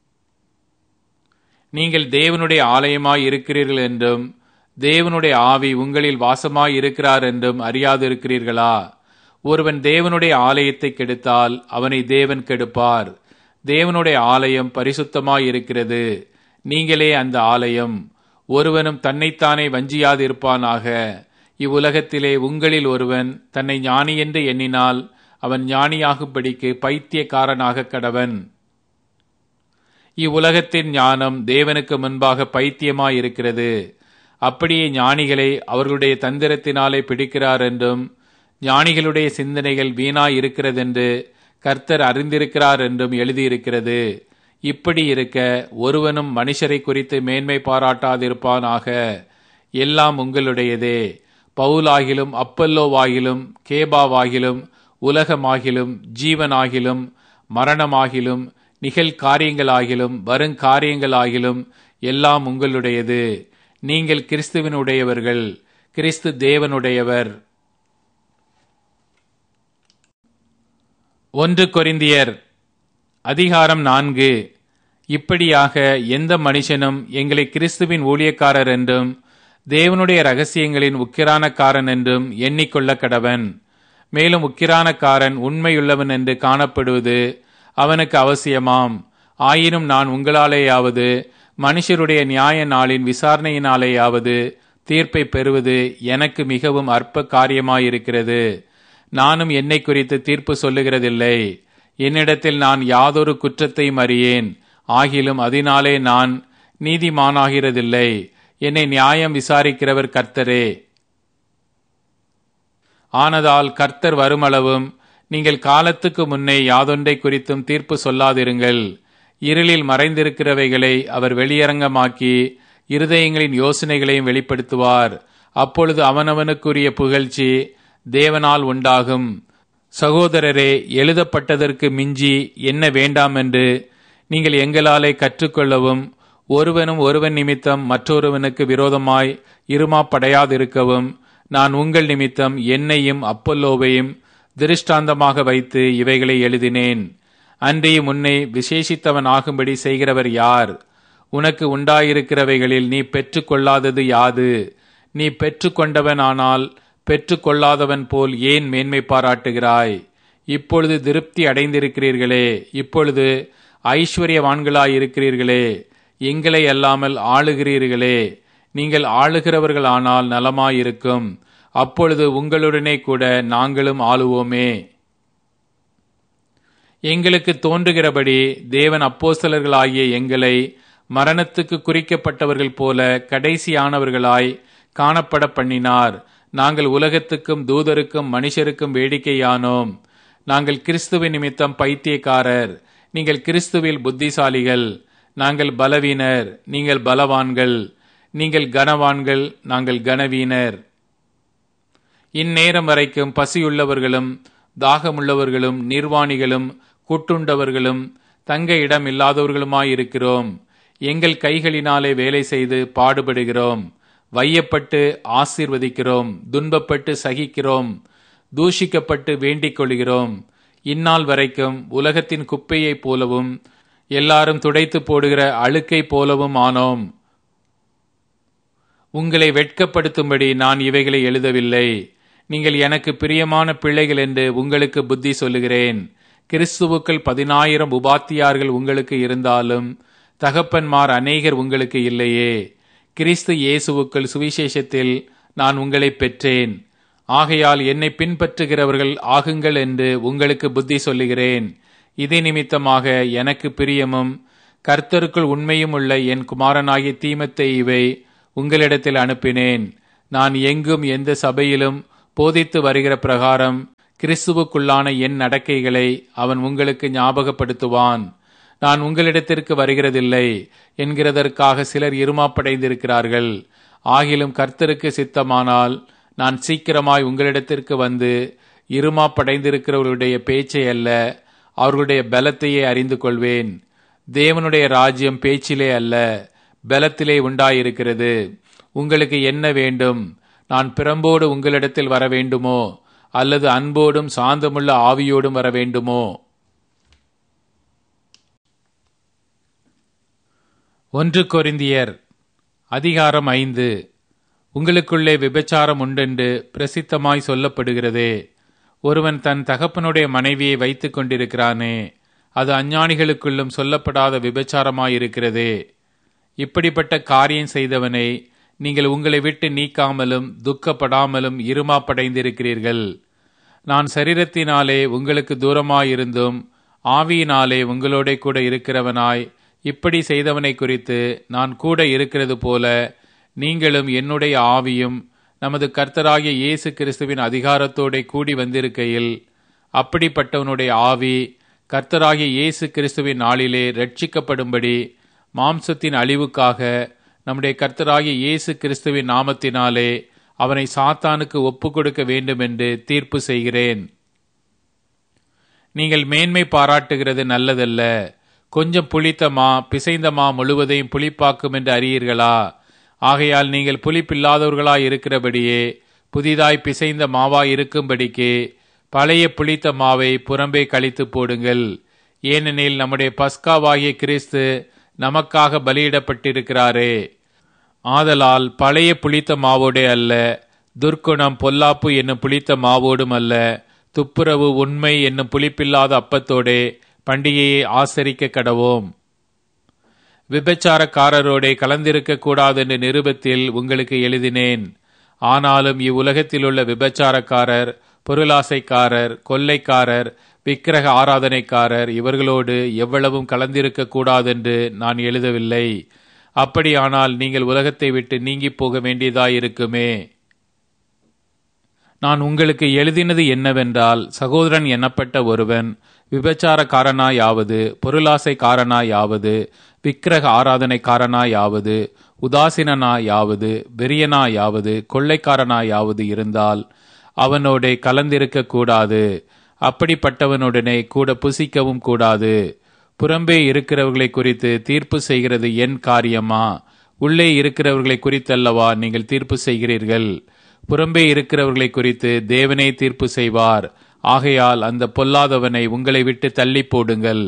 நீங்கள் தேவனுடைய ஆலயமாய் இருக்கிறீர்கள் என்றும் தேவனுடைய ஆவி உங்களில் வாசமாய் இருக்கிறார் என்றும் அறியாதிருக்கிறீர்களா? ஒருவன் தேவனுடைய ஆலயத்தை கெடுத்தால் அவனை தேவன் கெடுப்பார். தேவனுடைய ஆலயம் பரிசுத்தமாய் இருக்கிறது. நீங்களே அந்த ஆலயம். ஒருவனும் தன்னைத்தானே வஞ்சியாதிருப்பானாக. இவ்வுலகத்திலே உங்களில் ஒருவன் தன்னை ஞானி என்று எண்ணினால் அவன் ஞானியாகும்படிக்கு பைத்தியக்காரனாக கடவன். இவ்வுலகத்தின் ஞானம் தேவனுக்கு முன்பாக பைத்தியமாயிருக்கிறது. அப்படியே ஞானிகளை அவர்களுடைய தந்திரத்தினாலே பிடிக்கிறார் என்றும் ஞானிகளுடைய சிந்தனைகள் வீணாய் இருக்கிறதென்று கர்த்தர் அறிந்திருக்கிறார் என்றும் எழுதியிருக்கிறது. இப்படி இருக்க ஒருவனும் மனுஷரை குறித்து மேன்மை பாராட்டாதிருப்பானாக. எல்லாம் உங்களுடையதே. பவுலாகிலும் அப்பல்லோவாகிலும் கேபாவாகிலும் உலகமாகிலும் ஜீவனாகிலும் மரணமாகிலும் நிகழ்காரியங்களாகிலும் வருங்காரியங்களாகிலும் எல்லாம் உங்களுடையது. நீங்கள் கிறிஸ்துவினுடையவர்கள், கிறிஸ்து தேவனுடையவர். ஒன்று கொரிந்தியர் அதிகாரம் நான்கு. இப்படியாக எந்த மனுஷனும் எங்களை கிறிஸ்துவின் ஊழியக்காரர் என்றும் தேவனுடைய இரகசியங்களின் உக்கிரானக்காரன் என்றும் எண்ணிக்கொள்ள கடவன். மேலும் உக்கிரானக்காரன் உண்மையுள்ளவன் என்று காணப்படுவது அவனுக்கு அவசியமாம். ஆயினும் நான் உங்களாலேயாவது மனுஷருடைய நியாய நாளின் விசாரணையினாலேயாவது தீர்ப்பை பெறுவது எனக்கு மிகவும் அற்ப காரியமாயிருக்கிறது. நானும் என்னை குறித்து தீர்ப்பு சொல்லுகிறதில்லை. என்னிடத்தில் நான் யாதொரு குற்றத்தையும் அறியேன். ஆகிலும் அதனாலே நான் நீதிமானாகிறதில்லை. என்னை நியாயம் விசாரிக்கிறவர் கர்த்தரே. ஆனதால் கர்த்தர் வருமளவும் நீங்கள் காலத்துக்கு முன்னே யாதொன்றை குறித்தும் தீர்ப்பு சொல்லாதிருங்கள். இருளில் மறைந்திருக்கிறவைகளை அவர் வெளியரங்கமாக்கி இருதயங்களின் யோசனைகளையும் வெளிப்படுத்துவார். அப்பொழுது அவனவனுக்குரிய புகழ்ச்சி தேவனால் உண்டாகும். சகோதரரே, எழுதப்பட்டதற்கு மிஞ்சி என்ன வேண்டாம் என்று நீங்கள் எங்களாலே கற்றுக்கொள்ளவும் ஒருவனும் ஒருவன் நிமித்தம் மற்றொருவனுக்கு விரோதமாய் இருமாப்படையாதிருக்கவும் நான் உங்கள் நிமித்தம் என்னையும் அப்பல்லோவையும் திருஷ்டாந்தமாக வைத்து இவைகளை எழுதினேன். அன்றியும் உன்னை விசேஷித்தவன் ஆகும்படி செய்கிறவர் யார்? உனக்கு உண்டாயிருக்கிறவைகளில் நீ பெற்றுக்கொள்ளாதது யாது? நீ பெற்றுக்கொண்டவனானால் பெற்றுக்கொள்ளாதவன் போல் ஏன் மேன்மை பாராட்டுகிறாய்? இப்பொழுது திருப்தி அடைந்திருக்கிறீர்களே, இப்பொழுது ஐஸ்வர்யவான்களாயிருக்கிறீர்களே, எங்களை அல்லாமல் ஆளுகிறீர்களே. நீங்கள் ஆளுகிறவர்களானால் நலமாயிருக்கும். அப்பொழுது உங்களுடனே கூட நாங்களும் ஆளுவோமே. எங்களுக்கு தோன்றுகிறபடி தேவன் அப்போஸ்தலர்களாகிய எங்களை மரணத்துக்கு குறிக்கப்பட்டவர்கள் போல கடைசியானவர்களாய் காணப்பட பண்ணினார். நாங்கள் உலகத்துக்கும் தூதருக்கும் மனுஷருக்கும் வேடிக்கையானோம். நாங்கள் கிறிஸ்துவின் நிமித்தம் பைத்தியக்காரர், நீங்கள் கிறிஸ்துவில் புத்திசாலிகள். நாங்கள் பலவீனர், நீங்கள் பலவான்கள். நீங்கள் கனவான்கள், நாங்கள் கனவீனர். இந்நேரம் வரைக்கும் பசியுள்ளவர்களும் தாகமுள்ளவர்களும் நிர்வாணிகளும் கூட்டுண்டவர்களும் தங்க இடம் இல்லாதவர்களுமாயிருக்கிறோம். எங்கள் கைகளினாலே வேலை செய்து பாடுபடுகிறோம். வையப்பட்டு ஆசீர்வதிக்கிறோம், துன்பப்பட்டு சகிக்கிறோம், தூஷிக்கப்பட்டு வேண்டிக் கொள்கிறோம். இந்நாள் வரைக்கும் உலகத்தின் குப்பையைப் போலவும் எல்லாரும் துடைத்து போடுகிற அழுக்கை போலவும் ஆனோம். உங்களை வெட்கப்படுத்தும்படி நான் இவைகளை எழுதவில்லை. நீங்கள் எனக்கு பிரியமான பிள்ளைகள் என்று உங்களுக்கு புத்தி சொல்லுகிறேன். கிறிஸ்துவுக்கள் பதினாயிரம் உபாத்தியார்கள் உங்களுக்கு இருந்தாலும் தகப்பன்மார் அநேகர் உங்களுக்கு இல்லையே. கிறிஸ்து இயேசுவுக்குள் சுவிசேஷத்தில் நான் உங்களை பெற்றேன். ஆகையால் என்னை பின்பற்றுகிறவர்கள் ஆகுங்கள் என்று உங்களுக்கு புத்தி சொல்லுகிறேன். இதே நிமித்தமாக எனக்கு பிரியமும் கர்த்தருக்குள் உண்மையும் உள்ள என் குமாரனாகிய தீமோத்தேயுவை உங்களிடத்தில் அனுப்பினேன். நான் எங்கும் எந்த சபையிலும் போதித்து வருகிற பிரகாரம் கிறிஸ்துவுக்குள்ளான என் நடக்கைகளை அவன் உங்களுக்கு ஞாபகப்படுத்துவான். நான் உங்களிடத்திற்கு வருகிறதில்லை என்கிறதற்காக சிலர் இருமாப்படைந்திருக்கிறார்கள். ஆகிலும் கர்த்தருக்கு சித்தமானால் நான் சீக்கிரமாய் உங்களிடத்திற்கு வந்து இருமாப்படைந்திருக்கிறவர்களுடைய பேச்சை அல்ல, அவர்களுடைய பலத்தையே அறிந்து கொள்வேன். தேவனுடைய ராஜ்யம் பேச்சிலே அல்ல, பலத்திலே உண்டாயிருக்கிறது. உங்களுக்கு என்ன வேண்டும்? நான் பிரம்போடு உங்களிடத்தில் வர வேண்டுமோ, அல்லது அன்போடும் சாந்தமுள்ள ஆவியோடும் வர வேண்டுமோ? ஒன்று கொரிந்தியர் அதிகாரம் ஐந்து. உங்களுக்குள்ளே விபச்சாரம் உண்டென்று பிரசித்தமாய் சொல்லப்படுகிறதே. ஒருவன் தன் தகப்பனுடைய மனைவியை வைத்துக் கொண்டிருக்கிறானே, அது அஞ்ஞானிகளுக்குள்ளும் சொல்லப்படாத விபச்சாரமாயிருக்கிறதே. இப்படிப்பட்ட காரியம் செய்தவனை நீங்கள் உங்களை விட்டு நீக்காமலும் துக்கப்படாமலும் இருமாப்படைந்திருக்கிறீர்கள். நான் சரீரத்தினாலே உங்களுக்கு தூரமாயிருந்தும் ஆவியினாலே உங்களோட கூட இருக்கிறவனாய் இப்படி செய்தவனை குறித்து நான் கூட இருக்கிறது போல நீங்களும் என்னுடைய ஆவியும் நமது கர்த்தராகிய இயேசு கிறிஸ்துவின் அதிகாரத்தோட கூடி வந்திருக்கையில், அப்படிப்பட்டவனுடைய ஆவி கர்த்தராகிய இயேசு கிறிஸ்துவின் நாளிலே ரட்சிக்கப்படும்படி மாம்சத்தின் அழிவுக்காக நம்முடைய கர்த்தராகிய இயேசு கிறிஸ்துவின் நாமத்தினாலே அவனை சாத்தானுக்கு ஒப்பு கொடுக்க வேண்டும் என்று தீர்ப்பு செய்கிறேன். நீங்கள் மேன்மை பாராட்டுகிறது நல்லதல்ல. கொஞ்சம் புளித்த மா பிசைந்த மா முழுவதையும் புளிப்பாக்கும் என்று அறியீர்களா? ஆகையால் நீங்கள் புளிப்பில்லாதவர்களாய் இருக்கிறபடியே புதிதாய் பிசைந்த மாவாய் இருக்கும்படிக்கு பழைய புளித்த மாவை புறம்பே கழித்து போடுங்கள். ஏனெனில் நம்முடைய பஸ்காவாகிய கிறிஸ்து நமக்காக பலியிடப்பட்டிருக்கிறாரே. ஆதலால் பழைய புளித்த மாவோடே அல்ல, துர்க்குணம் பொல்லாப்பு என்னும் புளித்த மாவோடும் அல்ல, துப்புரவு உண்மை என்னும் புளிப்பில்லாத அப்பத்தோடே பண்டிகையை ஆசரிக்க கடவோம். விபச்சாரக்காரரோடே கலந்திருக்க கூடாது என்று நிருபத்தில் உங்களுக்கு எழுதினேன். ஆனாலும் இவ்வுலகத்தில் உள்ள விபச்சாரக்காரர், பொருளாசைக்காரர், கொள்ளைக்காரர், விக்கிரக ஆராதனைக்காரர் இவர்களோடு எவ்வளவும் கலந்திருக்க கூடாதென்று நான் எழுதவில்லை. அப்படியானால் நீங்கள் உலகத்தை விட்டு நீங்கி போக வேண்டியதாயிருக்குமே. நான் உங்களுக்கு எழுதினது என்னவென்றால், சகோதரன் எனப்பட்ட ஒருவன் விபச்சாரக்காரனாயாவது, பொருளாசைக்காரனாயாவது, விக்கிரக ஆராதனைக்காரனாயாவது, உதாசீனாயாவது, வெறியனாயாவது, கொள்ளைக்காரனாயாவது இருந்தால் அவனோட கலந்திருக்க கூடாது. அப்படிப்பட்டவனுடனே கூட புசிக்கவும் கூடாது. புறம்பே இருக்கிறவர்களை குறித்து தீர்ப்பு செய்கிறது என் காரியமா? உள்ளே இருக்கிறவர்களை குறித்தல்லவா நீங்கள் தீர்ப்பு செய்கிறீர்கள்? புறம்பே இருக்கிறவர்களை குறித்து தேவனே தீர்ப்பு செய்வார். ஆகையால் அந்த பொல்லாதவனை உங்களை விட்டு தள்ளி போடுங்கள்.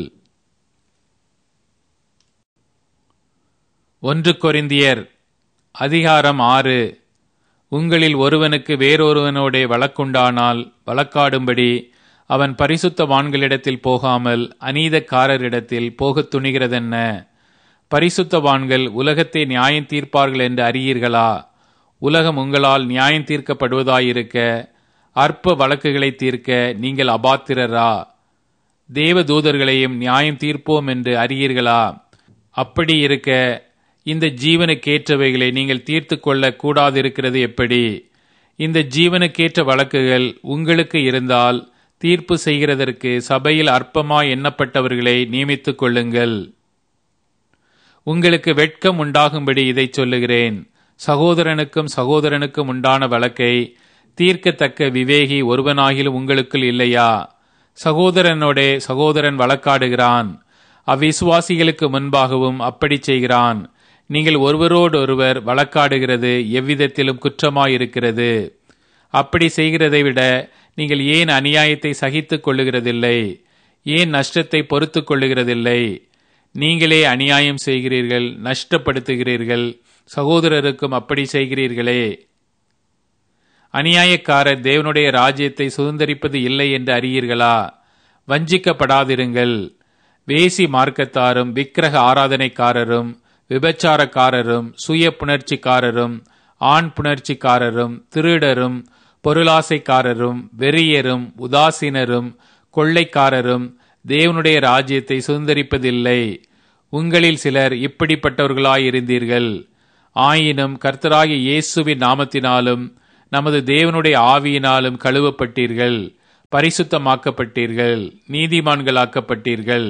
ஒன்று கொரிந்தியர் அதிகாரம் ஆறு. உங்களில் ஒருவனுக்கு வேறொருவனோடே வழக்குண்டானால் வழக்காடும்படி அவன் பரிசுத்தவான்களிடத்தில் போகாமல் அநீதக்காரரிடத்தில் போகத் துணிகிறதென்ன? பரிசுத்தவான்கள் உலகத்தை நியாயம் தீர்ப்பார்கள் என்று அறியீர்களா? உலகம் உங்களால் நியாயம் தீர்க்கப்படுவதாயிருக்க அற்ப வழக்குகளை தீர்க்க நீங்கள் அபாத்திரரா? தேவ தூதர்களையும் நியாயம் தீர்ப்போம் என்று அறியீர்களா? அப்படி இருக்க இந்த ஜீவனுக்கேற்றவைகளை நீங்கள் தீர்த்து கொள்ள கூடாதிருக்கிறது எப்படி? இந்த ஜீவனுக்கேற்ற வழக்குகள் உங்களுக்கு இருந்தால் தீர்ப்பு செய்கிறதற்கு சபையில் அற்பமாய் எண்ணப்பட்டவர்களை நியமித்துக் கொள்ளுங்கள். உங்களுக்கு வெட்கம் உண்டாகும்படி இதை சொல்லுகிறேன். சகோதரனுக்கும் சகோதரனுக்கும் உண்டான வழக்கை தீர்க்கத்தக்க விவேகி ஒருவனாகிலும் உங்களுக்குள் இல்லையா? சகோதரனோடே சகோதரன் வழக்காடுகிறான், அவ்விசுவாசிகளுக்கு முன்பாகவும் அப்படி செய்கிறான். நீங்கள் ஒருவரோடொருவர் வழக்காடுகிறது எவ்விதத்திலும் குற்றமாயிருக்கிறது. அப்படி செய்கிறதை விட நீங்கள் ஏன் அநியாயத்தை சகித்துக் கொள்ளுகிறதில்லை? ஏன் நஷ்டத்தை பொறுத்து கொள்ளுகிறதில்லை? நீங்களே அநியாயம் செய்கிறீர்கள், நஷ்டப்படுத்துகிறீர்கள், சகோதரருக்கும் அப்படி செய்கிறீர்களே. அநியாயக்காரர் தேவனுடைய ராஜ்யத்தை சுதந்தரிப்பது இல்லை என்று அறியீர்களா? வஞ்சிக்கப்படாதிருங்கள். வேசி மார்க்கத்தாரும் விக்கிரக ஆராதனைக்காரரும் விபச்சாரக்காரரும் சுய புணர்ச்சிக்காரரும் ஆண் புணர்ச்சிக்காரரும் திருடரும் பொருளாசைக்காரரும் வெறியரும் உதாசீனரும் கொள்ளைக்காரரும் தேவனுடைய ராஜ்யத்தை சுதந்தரிப்பதில்லை. உங்களில் சிலர் இப்படிப்பட்டவர்களாயிருந்தீர்கள். ஆயினும் கர்த்தராகிய இயேசுவின் நாமத்தினாலும் நமது தேவனுடைய ஆவியினாலும் கழுவப்பட்டீர்கள், பரிசுத்தமாக்கப்பட்டீர்கள், நீதிமான்களாக்கப்பட்டீர்கள்.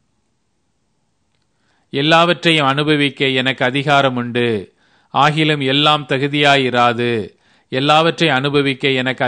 எல்லாவற்றையும் அனுபவிக்க எனக்கு அதிகாரம் உண்டு. ஆகிலும் எல்லாம் தகுதியாயிராது. எல்லாவற்றையும் அனுபவிக்க எனக்கு